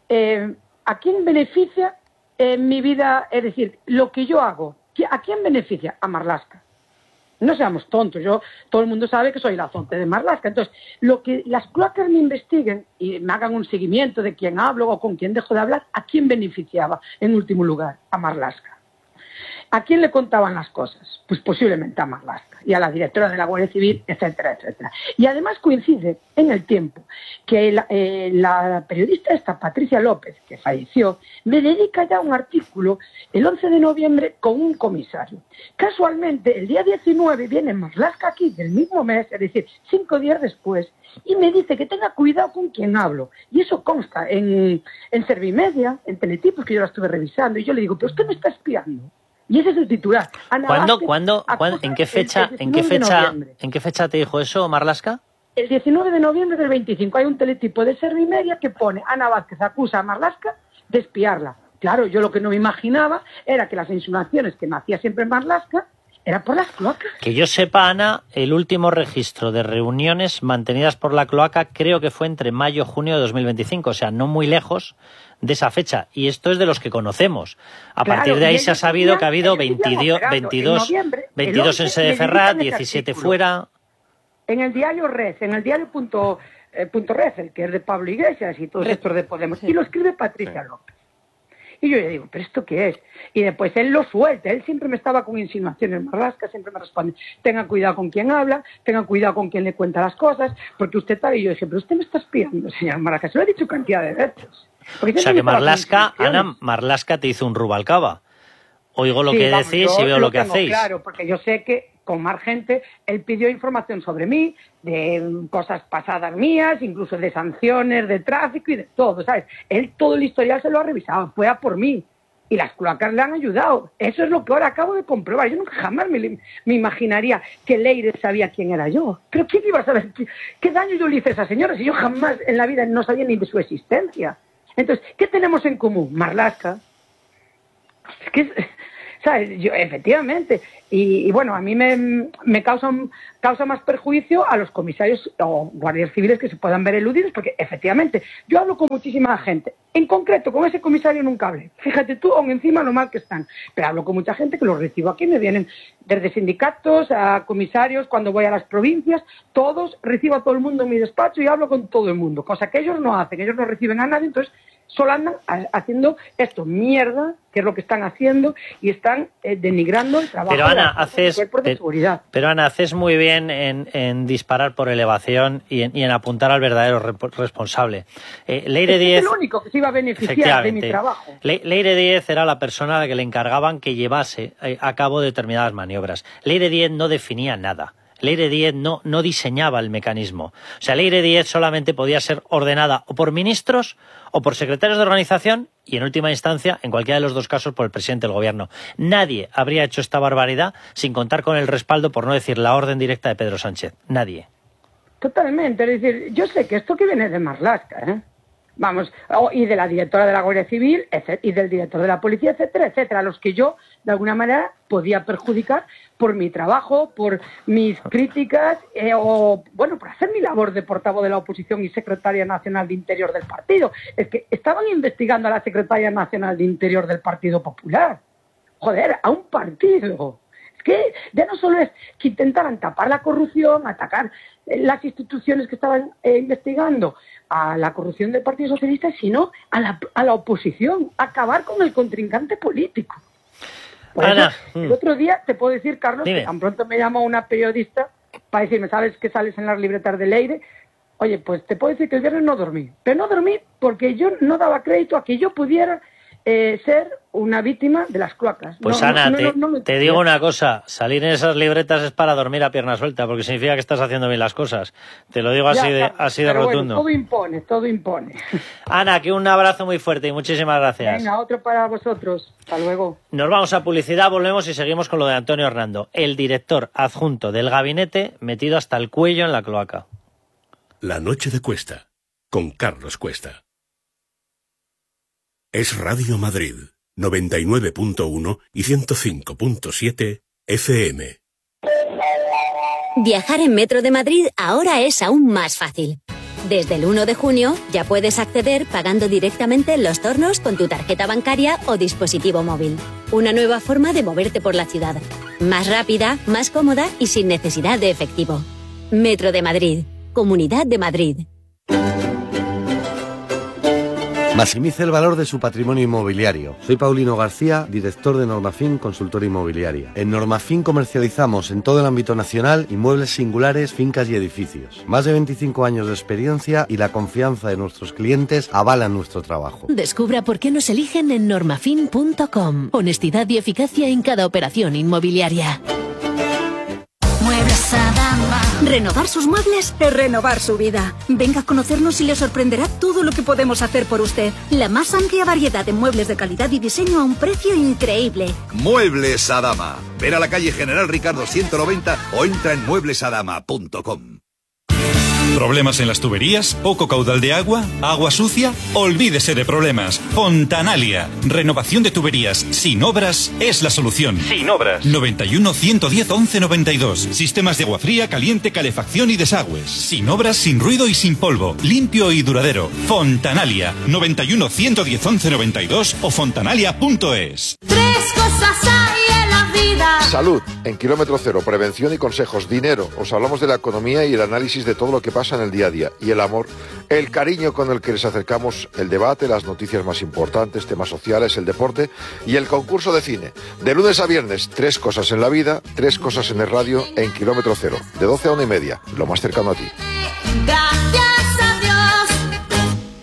Speaker 4: ¿a quién beneficia en mi vida? Es decir, lo que yo hago, ¿a quién beneficia? A Marlaska. No seamos tontos, todo el mundo sabe que soy la zonte de Marlaska. Entonces, lo que las cloacas me investiguen y me hagan un seguimiento de quién hablo o con quién dejo de hablar, ¿a quién beneficiaba en último lugar? A Marlaska. ¿A quién le contaban las cosas? Pues posiblemente a Marlaska y a la directora de la Guardia Civil, etcétera, etcétera. Y además coincide en el tiempo que la periodista esta, Patricia López, que falleció, me dedica ya un artículo el 11 de noviembre con un comisario. Casualmente, el día 19 viene Marlaska aquí del mismo mes, es decir, 5 días después, y me dice que tenga cuidado con quién hablo. Y eso consta en Servimedia, en Teletipos, que yo la estuve revisando, y yo le digo, pero usted me está espiando. Y ese es el titular.
Speaker 1: ¿Cuándo? ¿En qué fecha te dijo eso, Marlaska?
Speaker 4: El 19 de noviembre del 25 hay un teletipo de Servimedia que pone Ana Vázquez acusa a Marlaska de espiarla. Claro, yo lo que no me imaginaba era que las insinuaciones que me hacía siempre Marlaska era por las cloacas.
Speaker 1: Que yo sepa, Ana, el último registro de reuniones mantenidas por la cloaca creo que fue entre mayo y junio de 2025, o sea, no muy lejos de esa fecha. Y esto es de los que conocemos. A partir de ahí se ha sabido que ha habido 22 en Sede Ferrat, 17 fuera.
Speaker 4: En el diario Red, en el diario punto Red, el que es de Pablo Iglesias y todos estos de Podemos, y lo escribe Patricia López. Y yo le digo, ¿pero esto qué es? Y después él lo suelta, él siempre me estaba con insinuaciones Marlaska, siempre me responde, tengan cuidado con quién habla, tengan cuidado con quién le cuenta las cosas, porque usted tal, y yo dije, pero usted me está espiando, señor Marlaska, se lo he dicho cantidad de veces.
Speaker 1: O sea que Marlaska, Ana, Marlaska te hizo un Rubalcaba. Oigo lo que decís y veo lo que hacéis.
Speaker 4: Claro, porque yo sé que con más gente, él pidió información sobre mí, de cosas pasadas mías, incluso de sanciones, de tráfico y de todo, ¿sabes? Él todo el historial se lo ha revisado, fue a por mí. Y las cloacas le han ayudado. Eso es lo que ahora acabo de comprobar. Yo nunca jamás me imaginaría que Leire sabía quién era yo. ¿Pero quién iba a saber qué daño yo le hice a esa señora si yo jamás en la vida no sabía ni de su existencia? Entonces, ¿qué tenemos en común? Marlaska. Es que, ¿sabes? Yo, efectivamente. Y bueno, a mí me causa más perjuicio a los comisarios o guardias civiles que se puedan ver eludidos, porque efectivamente yo hablo con muchísima gente. En concreto, con ese comisario nunca hablé. Fíjate tú, aún encima lo mal que están. Pero hablo con mucha gente que los recibo aquí, me vienen desde sindicatos a comisarios, cuando voy a las provincias, todos, recibo a todo el mundo en mi despacho y hablo con todo el mundo, cosa que ellos no hacen, ellos no reciben a nadie, entonces solo andan haciendo esto, mierda, que es lo que están haciendo, y están denigrando el trabajo
Speaker 1: del
Speaker 4: cuerpo de seguridad.
Speaker 1: Pero Ana, haces muy bien en disparar por elevación y en apuntar al verdadero responsable. Leire Díez...
Speaker 4: Es el único que se iba a beneficiar de mi trabajo.
Speaker 1: Leire Díez era la persona a la que le encargaban que llevase a cabo determinadas maniobras. Leire Díez no definía nada. Leire Díez no diseñaba el mecanismo. O sea, Leire Díez solamente podía ser ordenada o por ministros o por secretarios de organización y, en última instancia, en cualquiera de los dos casos, por el presidente del gobierno. Nadie habría hecho esta barbaridad sin contar con el respaldo, por no decir la orden directa de Pedro Sánchez. Nadie.
Speaker 4: Totalmente. Es decir, yo sé que esto que viene de Marlaska, vamos, y de la directora de la Guardia Civil, y del director de la policía, etcétera, etcétera, a los que yo, de alguna manera, podía perjudicar por mi trabajo, por mis críticas, o, bueno, por hacer mi labor de portavoz de la oposición y secretaria nacional de Interior del partido. Es que estaban investigando a la secretaria nacional de Interior del Partido Popular. Joder, a un partido. Es que ya no solo es que intentaran tapar la corrupción, atacar las instituciones que estaban investigando a la corrupción del Partido Socialista, sino a la oposición, acabar con el contrincante político. Por
Speaker 1: Ana,
Speaker 4: eso, el otro día te puedo decir, Carlos,
Speaker 1: dime.
Speaker 4: Que tan pronto me llamó una periodista para decirme, ¿sabes que sales en las libretas de Leire? Oye, pues te puedo decir que el viernes no dormí. Pero no dormí porque yo no daba crédito a que yo pudiera ser una víctima de las cloacas.
Speaker 1: Pues Ana, te digo una cosa, salir en esas libretas es para dormir a pierna suelta, porque significa que estás haciendo bien las cosas. Te lo digo así de rotundo.
Speaker 4: Bueno, todo impone.
Speaker 1: Ana, que un abrazo muy fuerte y muchísimas gracias.
Speaker 4: Venga, otro para vosotros. Hasta luego.
Speaker 1: Nos vamos a publicidad, volvemos y seguimos con lo de Antonio Hernando, el director adjunto del gabinete metido hasta el cuello en la cloaca.
Speaker 14: La noche de Cuesta, con Carlos Cuesta. Es Radio Madrid, 99.1 y 105.7 FM.
Speaker 6: Viajar en Metro de Madrid ahora es aún más fácil. Desde el 1 de junio ya puedes acceder pagando directamente en los tornos con tu tarjeta bancaria o dispositivo móvil. Una nueva forma de moverte por la ciudad. Más rápida, más cómoda y sin necesidad de efectivo. Metro de Madrid. Comunidad de Madrid.
Speaker 7: Maximice el valor de su patrimonio inmobiliario. Soy Paulino García, director de Normafin Consultora Inmobiliaria. En Normafin comercializamos en todo el ámbito nacional inmuebles singulares, fincas y edificios. Más de 25 años de experiencia y la confianza de nuestros clientes avalan nuestro trabajo.
Speaker 23: Descubra por qué nos eligen en normafin.com. Honestidad y eficacia en cada operación inmobiliaria.
Speaker 24: Muebles Adama. Renovar sus muebles es renovar su vida. Venga a conocernos y le sorprenderá todo lo que podemos hacer por usted. La más amplia variedad de muebles de calidad y diseño a un precio increíble.
Speaker 25: Muebles Adama. Ven a la calle General Ricardo 190 o entra en mueblesadama.com.
Speaker 26: ¿Problemas en las tuberías? ¿Poco caudal de agua? ¿Agua sucia? Olvídese de problemas. Fontanalia. Renovación de tuberías sin obras es la solución. Sin obras. 91 110 11 92. Sistemas de agua fría, caliente, calefacción y desagües. Sin obras, sin ruido y sin polvo. Limpio y duradero. Fontanalia. 91 110 11 92 o fontanalia.es.
Speaker 24: Tres cosas hay en la vida.
Speaker 27: Salud, en Kilómetro Cero, prevención y consejos, dinero, os hablamos de la economía y el análisis de todo lo que pasa en el día a día, y el amor, el cariño con el que les acercamos el debate, las noticias más importantes, temas sociales, el deporte y el concurso de cine. De lunes a viernes, 3 cosas en la vida, 3 cosas en el radio, en Kilómetro Cero, de 12 a 1:30, lo más cercano a ti.
Speaker 24: Gracias a Dios.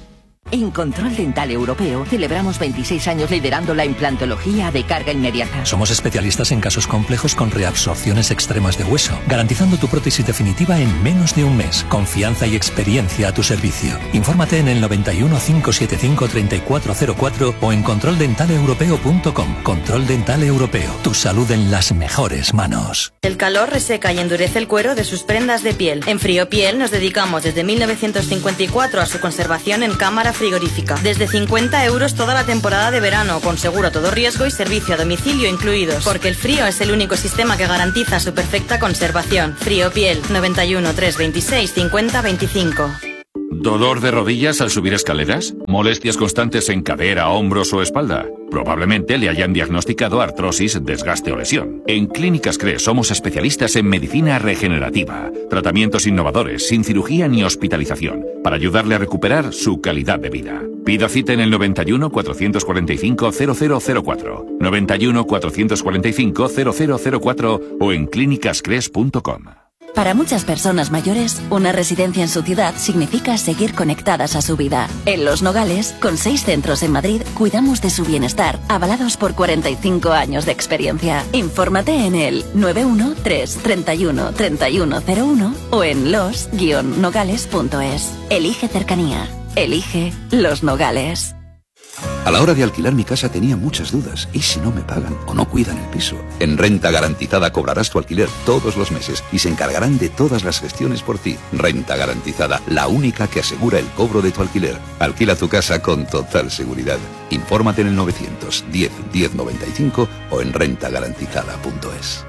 Speaker 12: En Control Dental Europeo celebramos 26 años liderando la implantología de carga inmediata.
Speaker 9: Somos especialistas en casos complejos con reabsorciones extremas de hueso, garantizando tu prótesis definitiva en menos de un mes. Confianza y experiencia a tu servicio. Infórmate en el 91 575 3404 o en controldentaleeuropeo.com. Control Dental Europeo. Tu salud en las mejores manos.
Speaker 10: El calor reseca y endurece el cuero de sus prendas de piel. En Friopiel nos dedicamos desde 1954 a su conservación en cámara frigorífica. Desde 50 € toda la temporada de verano, con seguro a todo riesgo y servicio a domicilio incluidos. Porque el frío es el único sistema que garantiza su perfecta conservación. Friopiel, 91 326 50 25.
Speaker 11: ¿Dolor de rodillas al subir escaleras? ¿Molestias constantes en cadera, hombros o espalda? Probablemente le hayan diagnosticado artrosis, desgaste o lesión. En Clínicas CRE somos especialistas en medicina regenerativa. Tratamientos innovadores, sin cirugía ni hospitalización, para ayudarle a recuperar su calidad de vida. Pida cita en el 91 445 0004, 91 445 0004 o en clínicascres.com.
Speaker 12: Para muchas personas mayores, una residencia en su ciudad significa seguir conectadas a su vida. En Los Nogales, con 6 centros en Madrid, cuidamos de su bienestar, avalados por 45 años de experiencia. Infórmate en el 913 31 3101 o en los-nogales.es. Elige cercanía. Elige Los Nogales.
Speaker 25: A la hora de alquilar mi casa tenía muchas dudas. ¿Y si no me pagan o no cuidan el piso? En Renta Garantizada cobrarás tu alquiler todos los meses y se encargarán de todas las gestiones por ti. Renta Garantizada, la única que asegura el cobro de tu alquiler. Alquila tu casa con total seguridad. Infórmate en el 910 1095 o en rentagarantizada.es.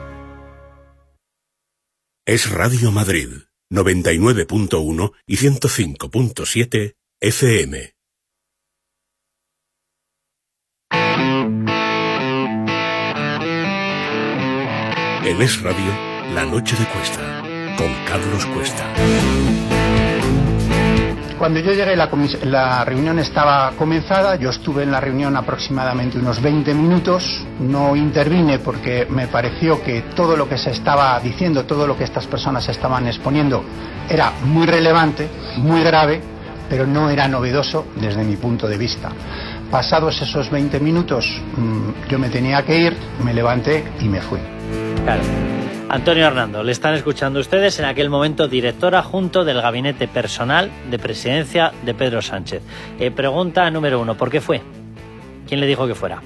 Speaker 14: Es Radio Madrid, 99.1 y 105.7 FM. En Es Radio, La Noche de Cuesta, con Carlos Cuesta.
Speaker 13: Cuando yo llegué, la reunión estaba comenzada. Yo estuve en la reunión aproximadamente unos 20 minutos. No intervine porque me pareció que todo lo que se estaba diciendo, todo lo que estas personas estaban exponiendo, era muy relevante, muy grave, pero no era novedoso desde mi punto de vista. Pasados esos 20 minutos, yo me tenía que ir, me levanté y me fui.
Speaker 1: Claro. Antonio Hernando, le están escuchando ustedes, en aquel momento director adjunto del gabinete personal de presidencia de Pedro Sánchez. Pregunta número 1, ¿por qué fue? ¿Quién le dijo que fuera?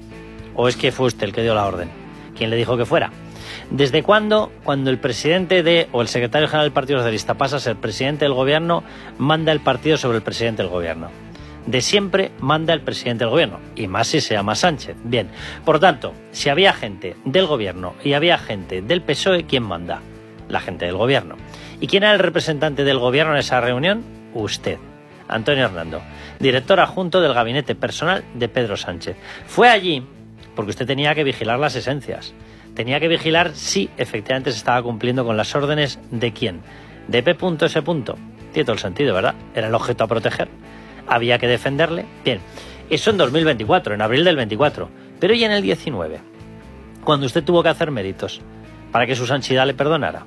Speaker 1: ¿O es que fue usted el que dio la orden? ¿Quién le dijo que fuera? ¿Desde cuándo, cuando el presidente o el secretario general del Partido Socialista pasa a ser presidente del gobierno, manda el partido sobre el presidente del gobierno? De siempre manda el presidente del gobierno, y más si se llama Sánchez. Bien, por tanto, si había gente del gobierno y había gente del PSOE, ¿quién manda? La gente del gobierno. ¿Y quién era el representante del gobierno en esa reunión? Usted, Antonio Hernando, director adjunto del gabinete personal de Pedro Sánchez. Fue allí porque usted tenía que vigilar las esencias. Tenía que vigilar si efectivamente se estaba cumpliendo con las órdenes de quién. De P.S. Tiene todo el sentido, ¿verdad? Era el objeto a proteger. Había que defenderle. Bien, eso en 2024, en abril del 24. Pero y en el 19, cuando usted tuvo que hacer méritos para que su santidad le perdonara.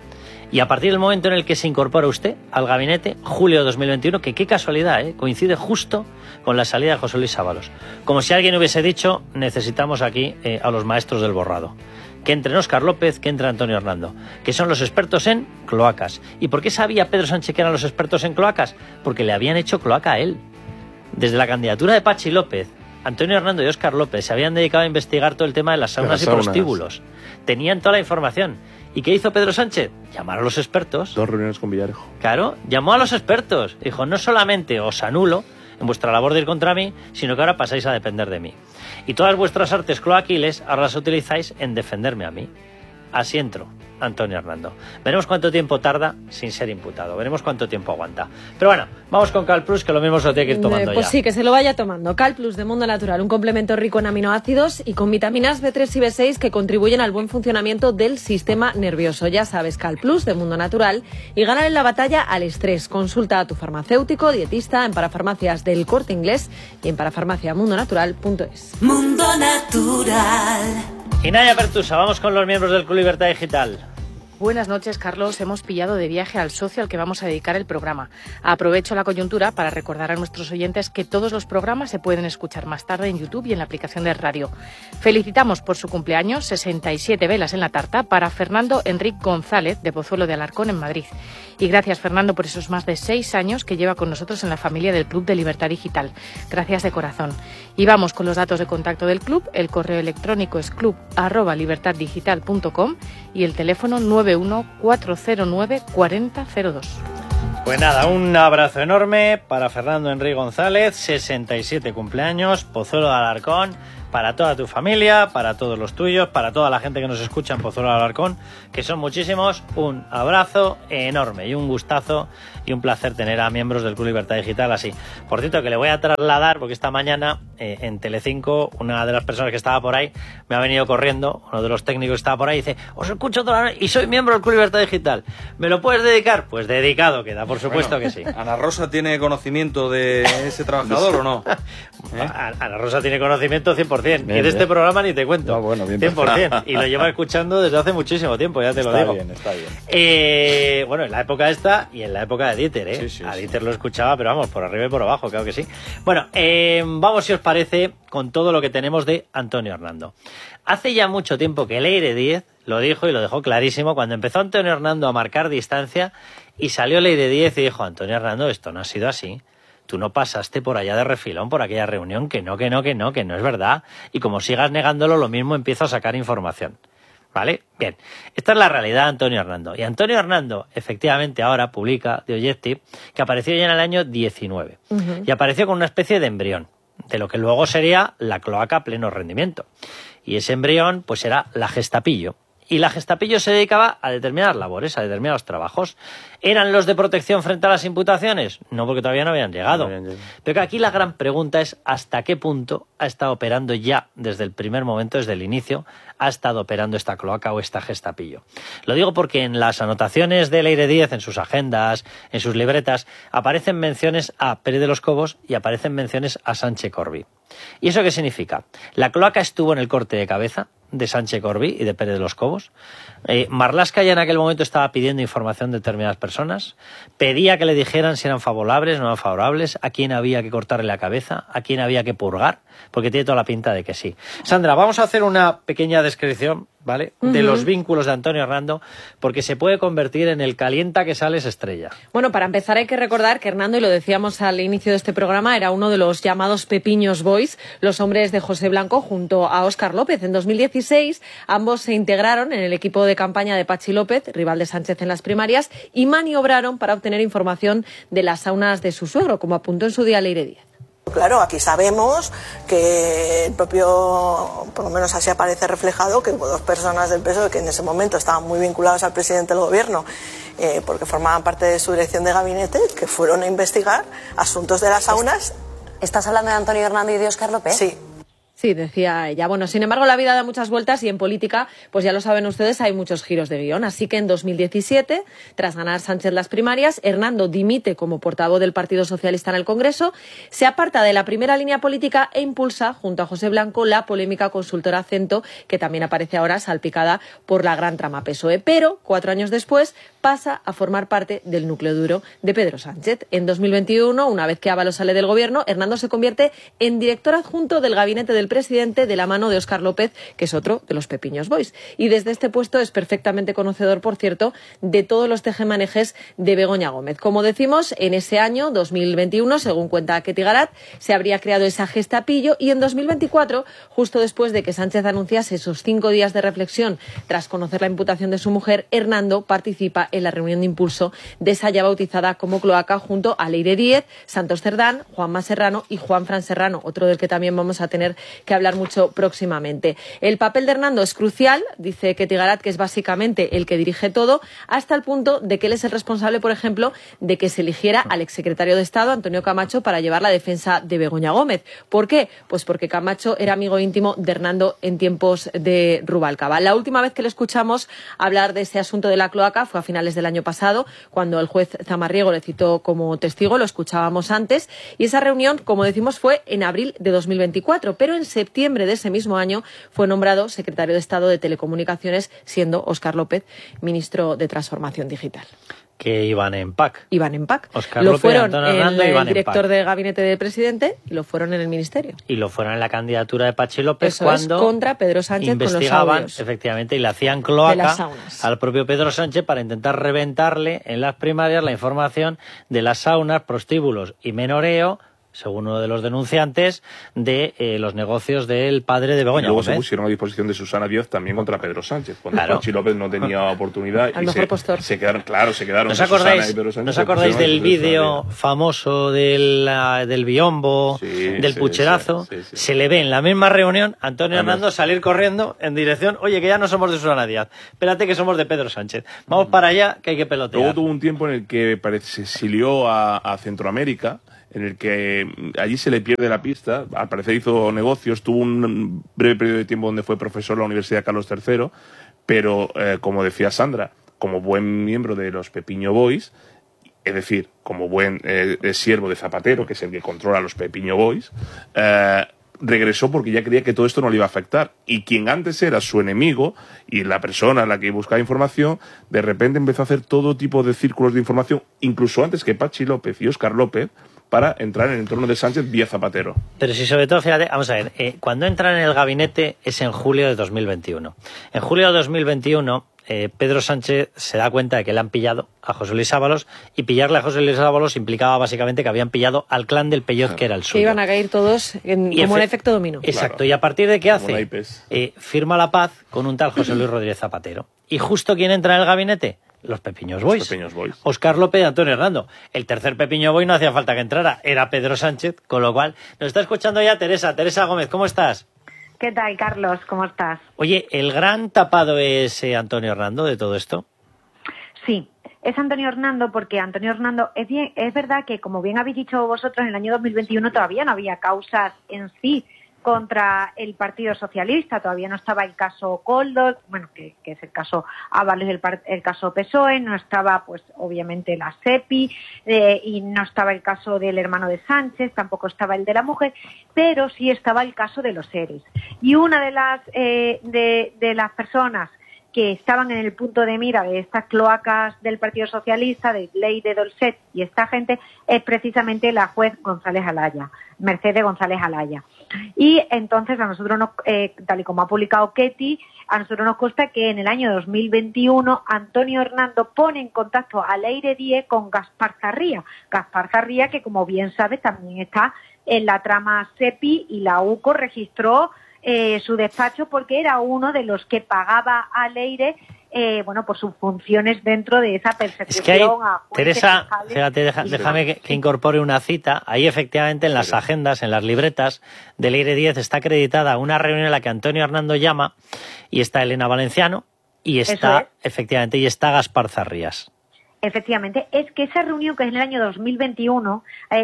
Speaker 1: Y a partir del momento en el que se incorpora usted al gabinete, julio de 2021, que qué casualidad, coincide justo con la salida de José Luis Ábalos. Como si alguien hubiese dicho, necesitamos aquí a los maestros del borrado. Que entre Óscar López, que entre Antonio Hernando, que son los expertos en cloacas. ¿Y por qué sabía Pedro Sánchez que eran los expertos en cloacas? Porque le habían hecho cloaca a él. Desde la candidatura de Pachi López, Antonio Hernando y Óscar López se habían dedicado a investigar todo el tema de las saunas y prostíbulos. Tenían toda la información. ¿Y qué hizo Pedro Sánchez? Llamar a los expertos.
Speaker 3: 2 reuniones con Villarejo.
Speaker 1: Claro, llamó a los expertos. Dijo, no solamente os anulo en vuestra labor de ir contra mí, sino que ahora pasáis a depender de mí. Y todas vuestras artes cloaquiles ahora las utilizáis en defenderme a mí. Así entro, Antonio Hernando. Veremos cuánto tiempo tarda sin ser imputado. Veremos cuánto tiempo aguanta. Pero bueno, vamos con Calplus, que lo mismo se lo tiene que ir tomando
Speaker 16: pues
Speaker 1: ya.
Speaker 16: Sí, que se lo vaya tomando. Calplus de Mundo Natural, un complemento rico en aminoácidos y con vitaminas B3 y B6 que contribuyen al buen funcionamiento del sistema nervioso. Ya sabes, Calplus de Mundo Natural, y gana en la batalla al estrés. Consulta a tu farmacéutico, dietista, en parafarmacias del Corte Inglés y en parafarmaciamundonatural.es.
Speaker 8: Mundo Natural.
Speaker 1: Y Naya Pertusa, vamos con los miembros del Club Libertad Digital.
Speaker 5: Buenas noches, Carlos. Hemos pillado de viaje al socio al que vamos a dedicar el programa. Aprovecho la coyuntura para recordar a nuestros oyentes que todos los programas se pueden escuchar más tarde en YouTube y en la aplicación de radio. Felicitamos por su cumpleaños, 67 velas en la tarta, para Fernando Enrique González, de Pozuelo de Alarcón, en Madrid. Y gracias, Fernando, por esos más de 6 años que lleva con nosotros en la familia del Club de Libertad Digital. Gracias de corazón. Y vamos con los datos de contacto del club. El correo electrónico es club@libertaddigital.com y el teléfono 914094002.
Speaker 1: Pues nada, un abrazo enorme para Fernando Enrique González, 67 cumpleaños, Pozuelo de Alarcón, para toda tu familia, para todos los tuyos, para toda la gente que nos escucha en Pozuelo de Alarcón, que son muchísimos. Un abrazo enorme y un gustazo y un placer tener a miembros del Club Libertad Digital así. Por cierto, que le voy a trasladar, porque esta mañana en Telecinco, una de las personas que estaba por ahí me ha venido corriendo, uno de los técnicos que estaba por ahí, dice: os escucho toda la noche y soy miembro del Club Libertad Digital. ¿Me lo puedes dedicar? Pues dedicado queda, por supuesto que sí.
Speaker 22: ¿Ana Rosa tiene conocimiento de ese trabajador o no?
Speaker 1: Ana Rosa tiene conocimiento 100%. Y de este programa ni te cuento. No, bueno, bien, 100%. Y lo lleva escuchando desde hace muchísimo tiempo, ya te lo digo.
Speaker 22: Está bien.
Speaker 1: Bueno, en la época esta y en la época de Dieter, Sí, a Dieter lo escuchaba, pero vamos, por arriba y por abajo, claro que sí. Bueno, vamos, si os parece, con todo lo que tenemos de Antonio Hernando. Hace ya mucho tiempo que Leire Díez lo dijo y lo dejó clarísimo cuando empezó Antonio Hernando a marcar distancia y salió Leire Díez y dijo: Antonio Hernando, esto no ha sido así. Tú no pasaste por allá de refilón por aquella reunión, que no es verdad. Y como sigas negándolo, lo mismo empiezo a sacar información. ¿Vale? Bien. Esta es la realidad de Antonio Hernando. Y Antonio Hernando, efectivamente, ahora publica The Objective, que apareció ya en el año 19. Y apareció con una especie de embrión, de lo que luego sería la cloaca a pleno rendimiento. Y ese embrión, pues era la Gestapillo. Y la Gestapillo se dedicaba a determinadas labores, a determinados trabajos. ¿Eran los de protección frente a las imputaciones? No, porque todavía no habían llegado. Pero que aquí la gran pregunta es hasta qué punto ha estado operando ya desde el primer momento, desde el inicio, ha estado operando esta cloaca o esta Gestapillo. Lo digo porque en las anotaciones de Leire Díez, en sus agendas, en sus libretas, aparecen menciones a Pérez de los Cobos y aparecen menciones a Sánchez Corbí. ¿Y eso qué significa? La cloaca estuvo en el corte de cabeza de Sánchez Corbí y de Pérez de los Cobos. Marlaska ya en aquel momento estaba pidiendo información de determinadas personas, pedía que le dijeran si eran favorables o no eran favorables, a quién había que cortarle la cabeza, a quién había que purgar, porque tiene toda la pinta de que sí. Sandra, vamos a hacer una pequeña descripción, ¿vale?, de los vínculos de Antonio Hernando, porque se puede convertir en el calienta que sales estrella.
Speaker 16: Bueno, para empezar hay que recordar que Hernando, y lo decíamos al inicio de este programa, era uno de los llamados Pepiños Boys, los hombres de José Blanco junto a Óscar López. En 2016 ambos se integraron en el equipo de campaña de Pachi López, rival de Sánchez en las primarias, y maniobraron para obtener información de las saunas de su suegro, como apuntó en su día Leire Díez.
Speaker 15: Claro, aquí sabemos que el propio, por lo menos así aparece reflejado, que hubo dos personas del PSOE que en ese momento estaban muy vinculadas al presidente del gobierno, porque formaban parte de su dirección de gabinete, que fueron a investigar asuntos de las saunas.
Speaker 17: ¿Estás hablando de Antonio Hernando y de Óscar López?
Speaker 15: Sí.
Speaker 16: Sí, decía ella. Bueno, sin embargo, la vida da muchas vueltas y en política, pues ya lo saben ustedes, hay muchos giros de guión. Así que en 2017, tras ganar Sánchez las primarias, Hernando dimite como portavoz del Partido Socialista en el Congreso, se aparta de la primera línea política e impulsa, junto a José Blanco, la polémica consultora Acento, que también aparece ahora salpicada por la gran trama PSOE. Pero, 4 años después, pasa a formar parte del núcleo duro de Pedro Sánchez. En 2021, una vez que Ábalos sale del gobierno, Hernando se convierte en director adjunto del gabinete del presidente, de la mano de Óscar López, que es otro de los Pepiños Boys. Y desde este puesto es perfectamente conocedor, por cierto, de todos los tejemanejes de Begoña Gómez. Como decimos, en ese año, 2021, según cuenta Ketty Garat, se habría creado esa Gestapillo, y en 2024, justo después de que Sánchez anunciase esos 5 días de reflexión tras conocer la imputación de su mujer, Hernando participa en la reunión de impulso de esa ya bautizada como cloaca junto a Leire Díez, Santos Cerdán, Juanma Serrano y Juanfran Serrano, otro del que también vamos a tener que hablar mucho próximamente. El papel de Hernando es crucial, dice Ketty Garat, que es básicamente el que dirige todo, hasta el punto de que él es el responsable, por ejemplo, de que se eligiera al exsecretario de Estado, Antonio Camacho, para llevar la defensa de Begoña Gómez. ¿Por qué? Pues porque Camacho era amigo íntimo de Hernando en tiempos de Rubalcaba. La última vez que le escuchamos hablar de ese asunto de la cloaca fue a finales finales del año pasado, cuando el juez Zamarriego le citó como testigo, lo escuchábamos antes, y esa reunión, como decimos, fue en abril de 2024, pero en septiembre de ese mismo año fue nombrado secretario de Estado de Telecomunicaciones, siendo Óscar López ministro de Transformación Digital.
Speaker 1: Que iban en PAC.
Speaker 16: Iban en PAC.
Speaker 1: Óscar
Speaker 16: lo
Speaker 1: López,
Speaker 16: fueron
Speaker 1: Antonio Hernando,
Speaker 16: en
Speaker 1: iban
Speaker 16: el
Speaker 1: en
Speaker 16: director
Speaker 1: PAC.
Speaker 16: de gabinete del presidente y lo fueron en el ministerio.
Speaker 1: Y lo fueron en la candidatura de Pachi López
Speaker 16: Eso
Speaker 1: cuando
Speaker 16: es, contra Pedro Sánchez
Speaker 1: investigaban,
Speaker 16: con los audios.
Speaker 1: efectivamente, y le hacían
Speaker 16: De
Speaker 1: cloaca
Speaker 16: las saunas.
Speaker 1: al propio Pedro Sánchez para intentar reventarle en las primarias la información de las saunas, prostíbulos y menoreo, según uno de los denunciantes, de los negocios del padre de Begoña
Speaker 3: Y luego
Speaker 1: Gómez.
Speaker 3: se pusieron a disposición de Susana Díaz también contra Pedro Sánchez, cuando
Speaker 1: Claro.
Speaker 3: Pachi López no tenía oportunidad.
Speaker 16: Al
Speaker 3: y
Speaker 16: mejor postor.
Speaker 3: se quedaron, claro, se quedaron.
Speaker 1: ¿Nos
Speaker 3: de Susana
Speaker 1: acordáis,
Speaker 3: y Pedro Sánchez,
Speaker 1: ¿nos
Speaker 3: se
Speaker 1: acordáis
Speaker 3: pusieron a
Speaker 1: del
Speaker 3: disposición de
Speaker 1: vídeo famoso del biombo, del
Speaker 3: sí,
Speaker 1: pucherazo?
Speaker 3: sí, sí.
Speaker 1: Se le ve en la misma reunión a Antonio
Speaker 3: Además-
Speaker 1: Hernando salir corriendo en dirección, oye, que ya no somos de Susana Díaz, espérate que somos de Pedro Sánchez. Vamos para allá, que hay que pelotear.
Speaker 3: Luego tuvo un tiempo en el que se exilió a Centroamérica, en el que allí se le pierde la pista. Al parecer hizo negocios, tuvo un breve periodo de tiempo donde fue profesor en la Universidad Carlos III, pero como decía Sandra, como buen miembro de los Pepiño Boys, es decir, como buen siervo de Zapatero, que es el que controla a los Pepiño Boys, regresó porque ya creía que todo esto no le iba a afectar. Y quien antes era su enemigo y la persona a la que buscaba información, de repente empezó a hacer todo tipo de círculos de información, incluso antes que Pachi López y Óscar López, para entrar en el entorno de Sánchez vía Zapatero.
Speaker 1: Pero si sobre todo, fíjate, vamos a ver, cuando entran en el gabinete es en julio de 2021. En julio de 2021, Pedro Sánchez se da cuenta de que le han pillado a José Luis Ábalos, y pillarle a José Luis Ábalos implicaba básicamente que habían pillado al clan del Peyoz, que era el
Speaker 16: Que
Speaker 1: suyo.
Speaker 16: iban a caer todos como en efecto dominó.
Speaker 1: Exacto, y a partir de qué
Speaker 3: Como
Speaker 1: hace,
Speaker 3: naipes.
Speaker 1: firma la paz con un tal José Luis Rodríguez Zapatero. ¿Y justo quién entra en el gabinete? Los Pepiños Boys.
Speaker 3: Los Pepiños Boys.
Speaker 1: Óscar López y Antonio Hernando. El tercer Pepiño Boy no hacía falta que entrara, era Pedro Sánchez, con lo cual nos está escuchando ya Teresa. Teresa Gómez, ¿cómo estás?
Speaker 2: ¿Qué tal, Carlos? ¿Cómo estás?
Speaker 1: Oye, ¿el gran tapado es Antonio Hernando de todo esto?
Speaker 2: Sí, es Antonio Hernando, porque Antonio Hernando, es verdad que, como bien habéis dicho vosotros, en el año 2021 todavía no había causas en sí contra el Partido Socialista, todavía no estaba el caso Koldo, bueno, que es el caso Ábalos, el caso PSOE, no estaba, pues, obviamente la SEPI, y no estaba el caso del hermano de Sánchez, tampoco estaba el de la mujer, pero sí estaba el caso de los ERES. Y una de las personas que estaban en el punto de mira de estas cloacas del Partido Socialista, de Ley de Dolcet y esta gente, es precisamente la juez González Alaya, Mercedes González Alaya. Y entonces a nosotros, tal y como ha publicado Ketty, a nosotros nos consta que en el año 2021 Antonio Hernando pone en contacto a Leire Díez con Gaspar Zarría. Gaspar Zarría, que como bien sabes también está en la trama SEPI, y la UCO registró su despacho porque era uno de los que pagaba a Leire por sus funciones dentro de esa persecución.
Speaker 1: Es que hay,
Speaker 2: a jueces,
Speaker 1: Teresa,
Speaker 2: fiscales,
Speaker 1: fíjate, déjame que incorpore una cita. Ahí efectivamente en las agendas, en las libretas de Leire 10 está acreditada una reunión en la que Antonio Hernando llama, y está Elena Valenciano, y está, efectivamente, y está Gaspar Zarrías.
Speaker 2: Efectivamente, es que esa reunión, que es en el año 2021,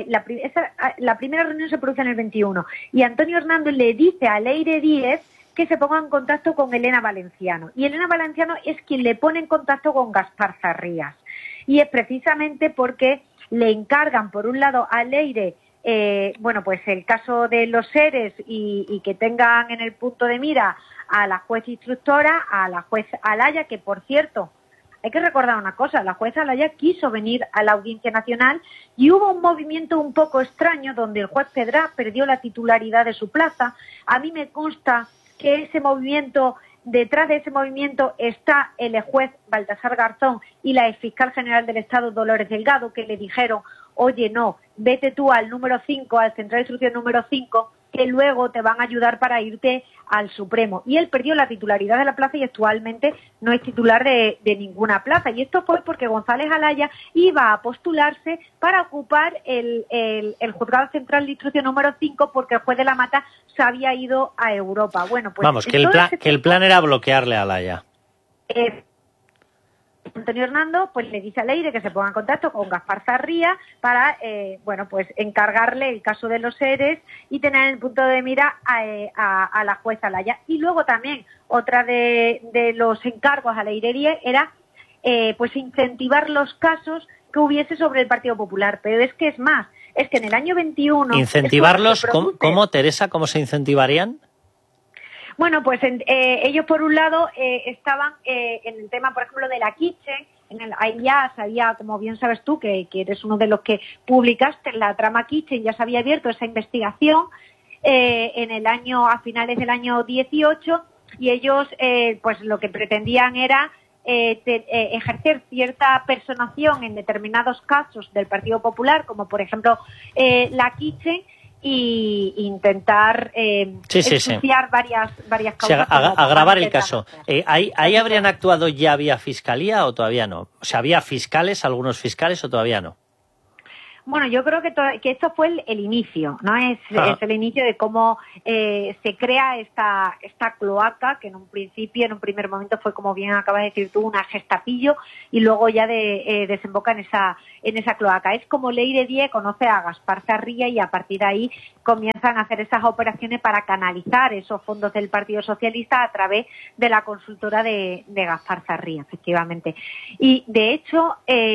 Speaker 2: la primera reunión se produce en el 21, y Antonio Hernando le dice a Leire Díez que se ponga en contacto con Elena Valenciano, y Elena Valenciano es quien le pone en contacto con Gaspar Zarrías, y es precisamente porque le encargan, por un lado, a Leire pues el caso de los seres, y que tengan en el punto de mira a la juez instructora, a la juez Alaya, que por cierto, hay que recordar una cosa, la jueza Alaya quiso venir a la Audiencia Nacional, y hubo un movimiento un poco extraño donde el juez Pedrá perdió la titularidad de su plaza. A mí me consta que ese movimiento, detrás de ese movimiento está el juez Baltasar Garzón y la exfiscal general del Estado Dolores Delgado, que le dijeron: oye, no, vete tú al número 5, al central de instrucción número 5, que luego te van a ayudar para irte al Supremo. Y él perdió la titularidad de la plaza y actualmente no es titular de ninguna plaza. Y esto fue porque González Alaya iba a postularse para ocupar el juzgado central de instrucción número 5, porque el juez de la Mata se había ido a Europa. Bueno, pues
Speaker 1: vamos, que el plan era bloquearle a Alaya.
Speaker 2: Antonio Hernando pues le dice a Leire que se ponga en contacto con Gaspar Zarría para encargarle el caso de los seres y tener en el punto de mira a la jueza Alaya. Y luego también otra de los encargos a Leire Díez era pues incentivar los casos que hubiese sobre el Partido Popular. Pero es que es más, es que en el año 21...
Speaker 1: ¿Incentivarlos? ¿Cómo, Teresa? ¿Cómo se incentivarían?
Speaker 2: Bueno, pues ellos por un lado estaban en el tema, por ejemplo, de la Kitchen. Ahí ya sabía, como bien sabes tú, que eres uno de los que publicaste la trama Kitchen, ya se había abierto esa investigación a finales del año 18, y ellos pues lo que pretendían era ejercer cierta personación en determinados casos del Partido Popular, como por ejemplo la Kitchen, y intentar ensuciar varias causas.
Speaker 1: Agravar el caso. ¿Ahí habrían actuado ya vía fiscalía o todavía no? O sea, ¿había fiscales, algunos fiscales o todavía no?
Speaker 2: Bueno, yo creo que esto fue el inicio, ¿no? Es el inicio de cómo se crea esta cloaca, que en un primer momento fue, como bien acabas de decir tú, una gestapillo, y luego ya desemboca en esa cloaca. Es como Leire Die conoce a Gaspar Zarría, y a partir de ahí comienzan a hacer esas operaciones para canalizar esos fondos del Partido Socialista a través de la consultora de Gaspar Zarría, efectivamente. Y de hecho,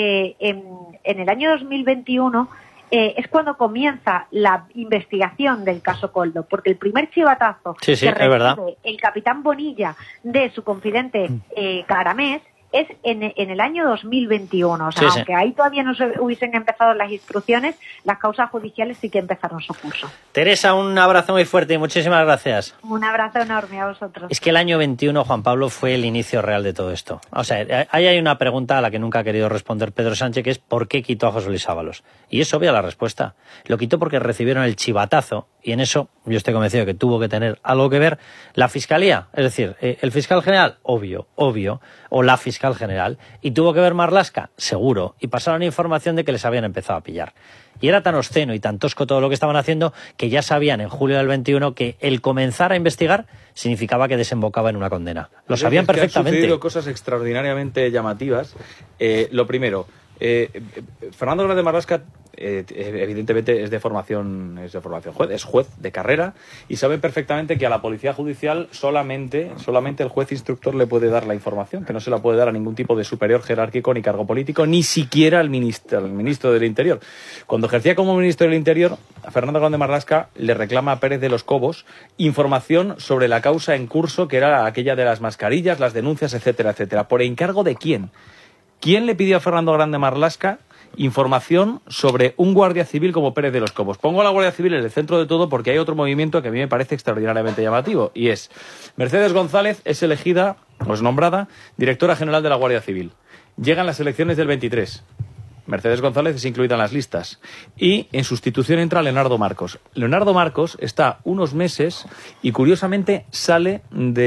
Speaker 2: en el año 2021 es cuando comienza la investigación del caso Koldo, porque el primer chivatazo que recibe el capitán Bonilla de su confidente Caramés es en el año 2021. O sea, aunque ahí todavía no se hubiesen empezado las instrucciones, las causas judiciales sí que empezaron su curso.
Speaker 1: Teresa, un abrazo muy fuerte y muchísimas gracias.
Speaker 2: Un abrazo enorme a vosotros.
Speaker 1: Es que el año 21, Juan Pablo, fue el inicio real de todo esto. O sea, ahí hay una pregunta a la que nunca ha querido responder Pedro Sánchez, que es ¿por qué quitó a José Luis Ábalos? Y es obvia la respuesta. Lo quitó porque recibieron el chivatazo, y en eso yo estoy convencido de que tuvo que tener algo que ver la Fiscalía, es decir, el fiscal general, obvio, o la fiscal general, y tuvo que ver Marlaska, seguro, y pasaron información de que les habían empezado a pillar. Y era tan obsceno y tan tosco todo lo que estaban haciendo que ya sabían en julio del 21 que el comenzar a investigar significaba que desembocaba en una condena. Lo sabían perfectamente.
Speaker 22: Han sucedido cosas extraordinariamente llamativas. Lo primero, Fernando Grande Marlaska evidentemente es de formación juez, es juez de carrera, y sabe perfectamente que a la policía judicial solamente el juez instructor le puede dar la información, que no se la puede dar a ningún tipo de superior jerárquico ni cargo político, ni siquiera al ministro del Interior. Cuando ejercía como ministro del Interior, a Fernando Grande Marlaska le reclama a Pérez de los Cobos información sobre la causa en curso, que era aquella de las mascarillas, las denuncias, etcétera, etcétera. ¿Por encargo de quién? ¿Quién le pidió a Fernando Grande Marlaska información sobre un guardia civil como Pérez de los Cobos? Pongo a la Guardia Civil en el centro de todo porque hay otro movimiento que a mí me parece extraordinariamente llamativo, y es Mercedes González es elegida, o es nombrada, directora general de la Guardia Civil. Llegan las elecciones del 23. Mercedes González es incluida en las listas. Y en sustitución entra Leonardo Marcos. Leonardo Marcos está unos meses y curiosamente sale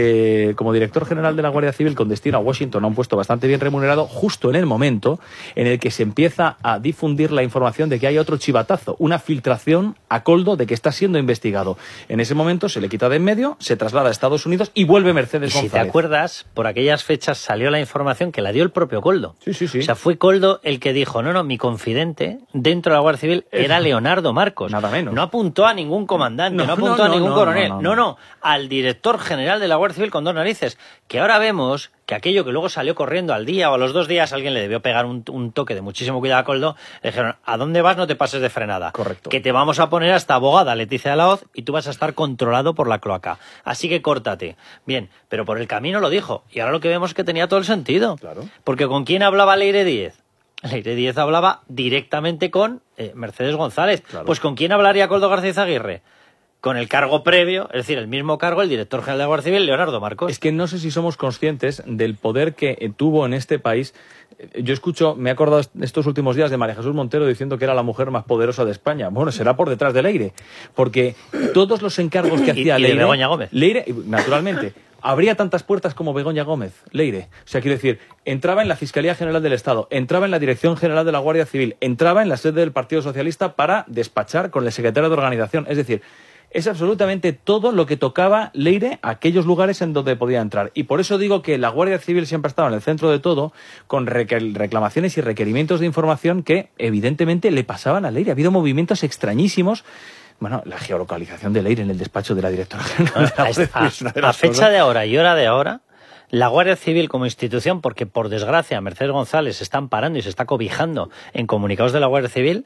Speaker 22: como director general de la Guardia Civil con destino a Washington, a un puesto bastante bien remunerado, justo en el momento en el que se empieza a difundir la información de que hay otro chivatazo, una filtración a Koldo de que está siendo investigado. En ese momento se le quita de en medio, se traslada a Estados Unidos y vuelve Mercedes González.
Speaker 1: Si te acuerdas, por aquellas fechas salió la información que la dio el propio Koldo.
Speaker 22: Sí.
Speaker 1: O sea, fue Koldo el que dijo, no, mi confidente dentro de la Guardia Civil era Leonardo Marcos.
Speaker 22: Nada menos.
Speaker 1: No apuntó a ningún comandante, no apuntó a ningún coronel. No, al director general de la Guardia Civil con dos narices. Que ahora vemos que aquello que luego salió corriendo al día o a los 2 días, alguien le debió pegar un toque de muchísimo cuidado a Koldo, le dijeron, ¿a dónde vas? No te pases de frenada.
Speaker 22: Correcto.
Speaker 1: Que te vamos a poner hasta abogada Leticia de la Hoz y tú vas a estar controlado por la cloaca. Así que córtate. Bien, pero por el camino lo dijo. Y ahora lo que vemos es que tenía todo el sentido.
Speaker 22: Claro.
Speaker 1: Porque ¿con quién hablaba Leire Die? Leire Die hablaba directamente con Mercedes González.
Speaker 22: Claro.
Speaker 1: Pues ¿con quién hablaría Koldo García Izaguirre? Con el cargo previo, es decir, el mismo cargo, el director general de la Guardia Civil, Leonardo Marcos.
Speaker 22: Es que no sé si somos conscientes del poder que tuvo en este país. Yo me he acordado estos últimos días de María Jesús Montero diciendo que era la mujer más poderosa de España. Bueno, será por detrás de Leire, porque todos los encargos que hacía Leire...
Speaker 1: Y de Begoña Gómez.
Speaker 22: Leire, naturalmente... Habría tantas puertas como Begoña Gómez, Leire. O sea, quiero decir, entraba en la Fiscalía General del Estado, entraba en la Dirección General de la Guardia Civil, entraba en la sede del Partido Socialista para despachar con el secretario de organización. Es decir, es absolutamente todo lo que tocaba Leire a aquellos lugares en donde podía entrar. Y por eso digo que la Guardia Civil siempre ha estado en el centro de todo, con reclamaciones y requerimientos de información que evidentemente le pasaban a Leire. Ha habido movimientos extrañísimos. Bueno, la geolocalización de Leire en el despacho de la directora general.
Speaker 1: A fecha de ahora y hora de ahora, La Guardia Civil como institución, porque por desgracia Mercedes González se está amparando y se está cobijando en comunicados de la Guardia Civil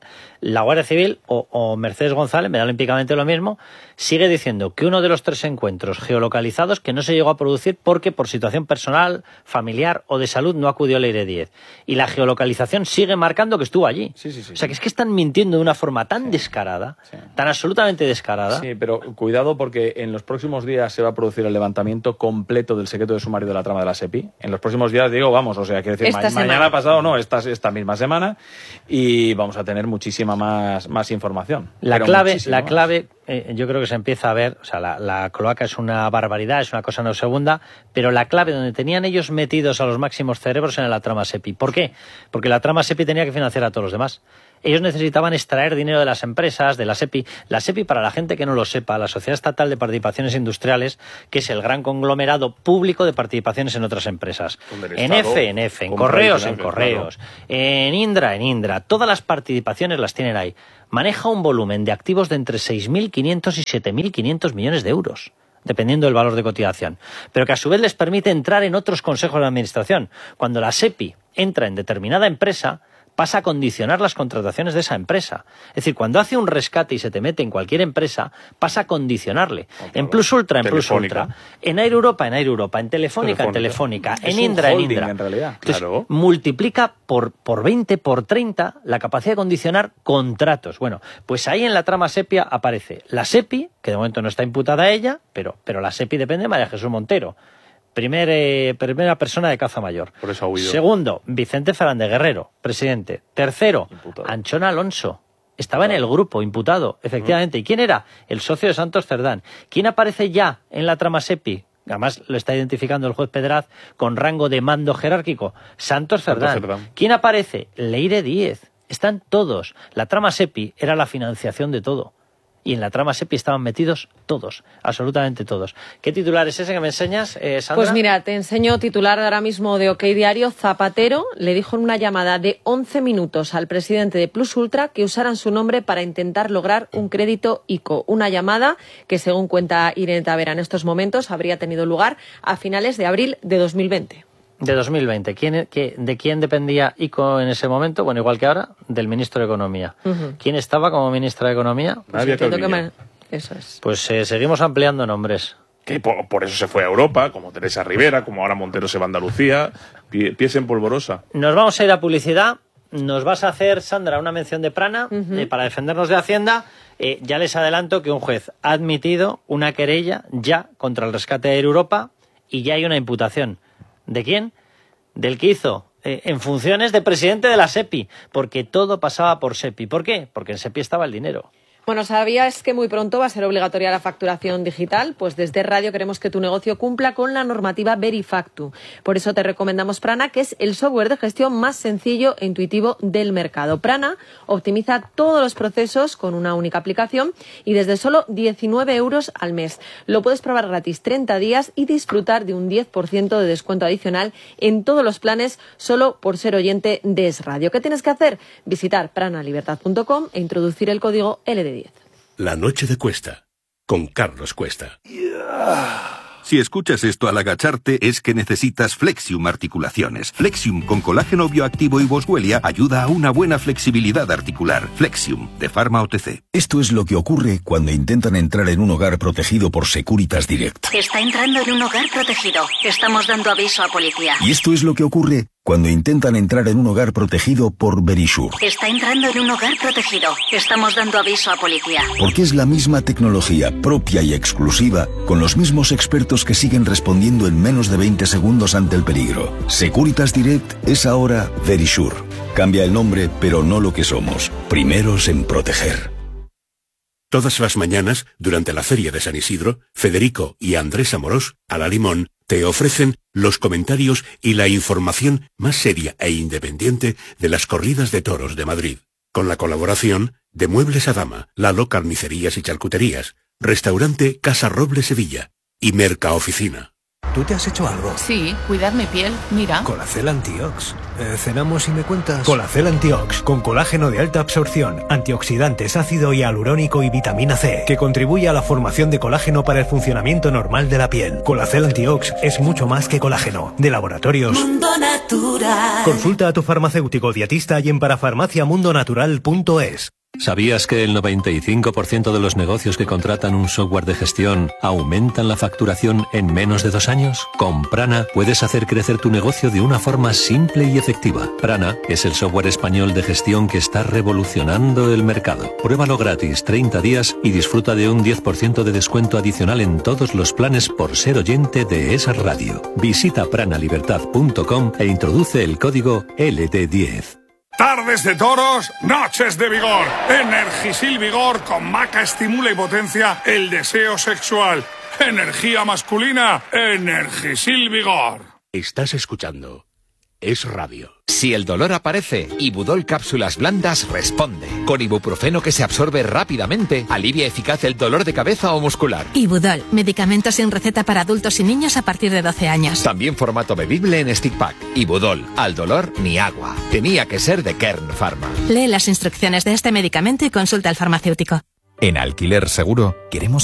Speaker 1: o Mercedes González, me da olímpicamente lo mismo, sigue diciendo que uno de los 3 encuentros geolocalizados que no se llegó a producir porque por situación personal, familiar o de salud no acudió a Leire Díez. Y la geolocalización sigue marcando que estuvo allí.
Speaker 22: Sí.
Speaker 1: O sea, que es que están mintiendo de una forma tan descarada, tan absolutamente descarada.
Speaker 22: Sí, pero cuidado porque en los próximos días se va a producir el levantamiento completo del secreto de sumario de la trama de la SEPI. En los próximos días, digo, vamos, o sea, quiero decir, mañana pasado no, esta misma semana, y vamos a tener muchísima más información.
Speaker 1: La clave, yo creo que se empieza a ver, o sea, la cloaca es una barbaridad, es una cosa nauseabunda, pero la clave donde tenían ellos metidos a los máximos cerebros era la trama SEPI. ¿Por qué? Porque la trama SEPI tenía que financiar a todos los demás. Ellos necesitaban extraer dinero de las empresas, de la SEPI. La SEPI, para la gente que no lo sepa, la Sociedad Estatal de Participaciones Industriales, que es el gran conglomerado público de participaciones en otras empresas. En EFE, en Correos, en Indra, todas las participaciones las tienen ahí. Maneja un volumen de activos de entre 6.500 y 7.500 millones de euros, dependiendo del valor de cotización, pero que a su vez les permite entrar en otros consejos de administración. Cuando la SEPI entra en determinada empresa, pasa a condicionar las contrataciones de esa empresa. Es decir, cuando hace un rescate y se te mete en cualquier empresa, pasa a condicionarle. En Plus Ultra, en Air Europa, en Telefónica, en Indra,
Speaker 22: en realidad.
Speaker 1: Entonces, multiplica por 20, por 30 la capacidad de condicionar contratos. Bueno, pues ahí en la trama SEPI aparece la SEPI, que de momento no está imputada a ella, pero la SEPI depende de María Jesús Montero. Primera persona de caza mayor.
Speaker 3: Por eso ha huido.
Speaker 1: Segundo, Vicente Fernández Guerrero, presidente. Tercero, imputado. Anchón Alonso. Estaba en el grupo, imputado, efectivamente. ¿Y quién era? El socio de Santos Cerdán. ¿Quién aparece ya en la trama SEPI? Además lo está identificando el juez Pedraz con rango de mando jerárquico. Santos Cerdán. ¿Quién aparece? Leire Díez. Están todos. La trama SEPI era la financiación de todo. Y en la trama SEPI estaban metidos todos, absolutamente todos. ¿Qué titular es ese que me enseñas, Sandra?
Speaker 16: Pues mira, te enseño titular ahora mismo de OK Diario. Zapatero le dijo en una llamada de 11 minutos al presidente de Plus Ultra que usaran su nombre para intentar lograr un crédito ICO. Una llamada que, según cuenta Irene Tavera en estos momentos, habría tenido lugar a finales de abril de 2020.
Speaker 1: De 2020. ¿De quién dependía ICO en ese momento? Bueno, igual que ahora, del ministro de Economía. ¿Quién estaba como ministra de Economía?
Speaker 16: Eso es.
Speaker 1: Pues seguimos ampliando nombres.
Speaker 3: Que por eso se fue a Europa, como Teresa Rivera, como ahora Montero se va a Andalucía, pies en polvorosa.
Speaker 1: Nos vamos a ir a publicidad. Nos vas a hacer, Sandra, una mención de Prana para defendernos de Hacienda. Ya les adelanto que un juez ha admitido una querella ya contra el rescate de Air Europa y ya hay una imputación. ¿De quién? Del que hizo en funciones de presidente de la SEPI, porque todo pasaba por SEPI. ¿Por qué? Porque en SEPI estaba el dinero.
Speaker 16: Bueno, ¿sabías que muy pronto va a ser obligatoria la facturación digital? Pues desde Radio queremos que tu negocio cumpla con la normativa Verifactu. Por eso te recomendamos Prana, que es el software de gestión más sencillo e intuitivo del mercado. Prana optimiza todos los procesos con una única aplicación y desde solo 19 euros al mes. Lo puedes probar gratis 30 días y disfrutar de un 10% de descuento adicional en todos los planes solo por ser oyente de Es Radio. ¿Qué tienes que hacer? Visitar pranalibertad.com e introducir el código LD10.
Speaker 14: La noche de Cuesta, con Carlos Cuesta.
Speaker 25: Si escuchas esto al agacharte es que necesitas Flexium Articulaciones. Flexium con colágeno bioactivo y boswellia ayuda a una buena flexibilidad articular. Flexium, de Pharma OTC.
Speaker 4: Esto es lo que ocurre cuando intentan entrar en un hogar protegido por Securitas Direct.
Speaker 24: Está entrando en un hogar protegido. Estamos dando aviso a policía.
Speaker 4: Y esto es lo que ocurre cuando intentan entrar en un hogar protegido por Verisure.
Speaker 24: Está entrando en un hogar protegido. Estamos dando aviso a policía.
Speaker 4: Porque es la misma tecnología propia y exclusiva, con los mismos expertos que siguen respondiendo en menos de 20 segundos ante el peligro. Securitas Direct es ahora Verisure. Cambia el nombre, pero no lo que somos. Primeros en proteger.
Speaker 14: Todas las mañanas, durante la Feria de San Isidro, Federico y Andrés Amorós, a la Limón, te ofrecen los comentarios y la información más seria e independiente de las corridas de toros de Madrid. Con la colaboración de Muebles a Dama, Lalo Carnicerías y Charcuterías, Restaurante Casa Roble Sevilla y Mercaoficina.
Speaker 6: ¿tú te has hecho algo?
Speaker 7: Sí, cuidar mi piel, mira.
Speaker 6: Colacel Antiox. ¿Cenamos y me cuentas? Colacel Antiox, con colágeno de alta absorción, antioxidantes, ácido hialurónico y vitamina C, que contribuye a la formación de colágeno para el funcionamiento normal de la piel. Colacel Antiox es mucho más que colágeno. De Laboratorios
Speaker 8: Mundo Natural.
Speaker 6: Consulta a tu farmacéutico dietista y en parafarmaciamundonatural.es.
Speaker 9: ¿Sabías que el 95% de los negocios que contratan un software de gestión aumentan la facturación en menos de 2 años? Con Prana puedes hacer crecer tu negocio de una forma simple y efectiva. Prana es el software español de gestión que está revolucionando el mercado. Pruébalo gratis 30 días y disfruta de un 10% de descuento adicional en todos los planes por ser oyente de esa radio. Visita pranalibertad.com e introduce el código LT10.
Speaker 18: Tardes de toros, noches de vigor. Energisil Vigor con maca estimula y potencia el deseo sexual. Energía masculina, Energisil Vigor.
Speaker 14: Estás escuchando Es Radio.
Speaker 19: Si el dolor aparece, Ibudol Cápsulas Blandas responde. Con ibuprofeno que se absorbe rápidamente, alivia eficaz el dolor de cabeza o muscular.
Speaker 20: Ibudol, medicamento sin receta para adultos y niños a partir de 12 años.
Speaker 19: También formato bebible en stick pack. Ibudol, al dolor ni agua. Tenía que ser de Kern Pharma.
Speaker 20: Lee las instrucciones de este medicamento y consulta al farmacéutico.
Speaker 21: En Alquiler Seguro queremos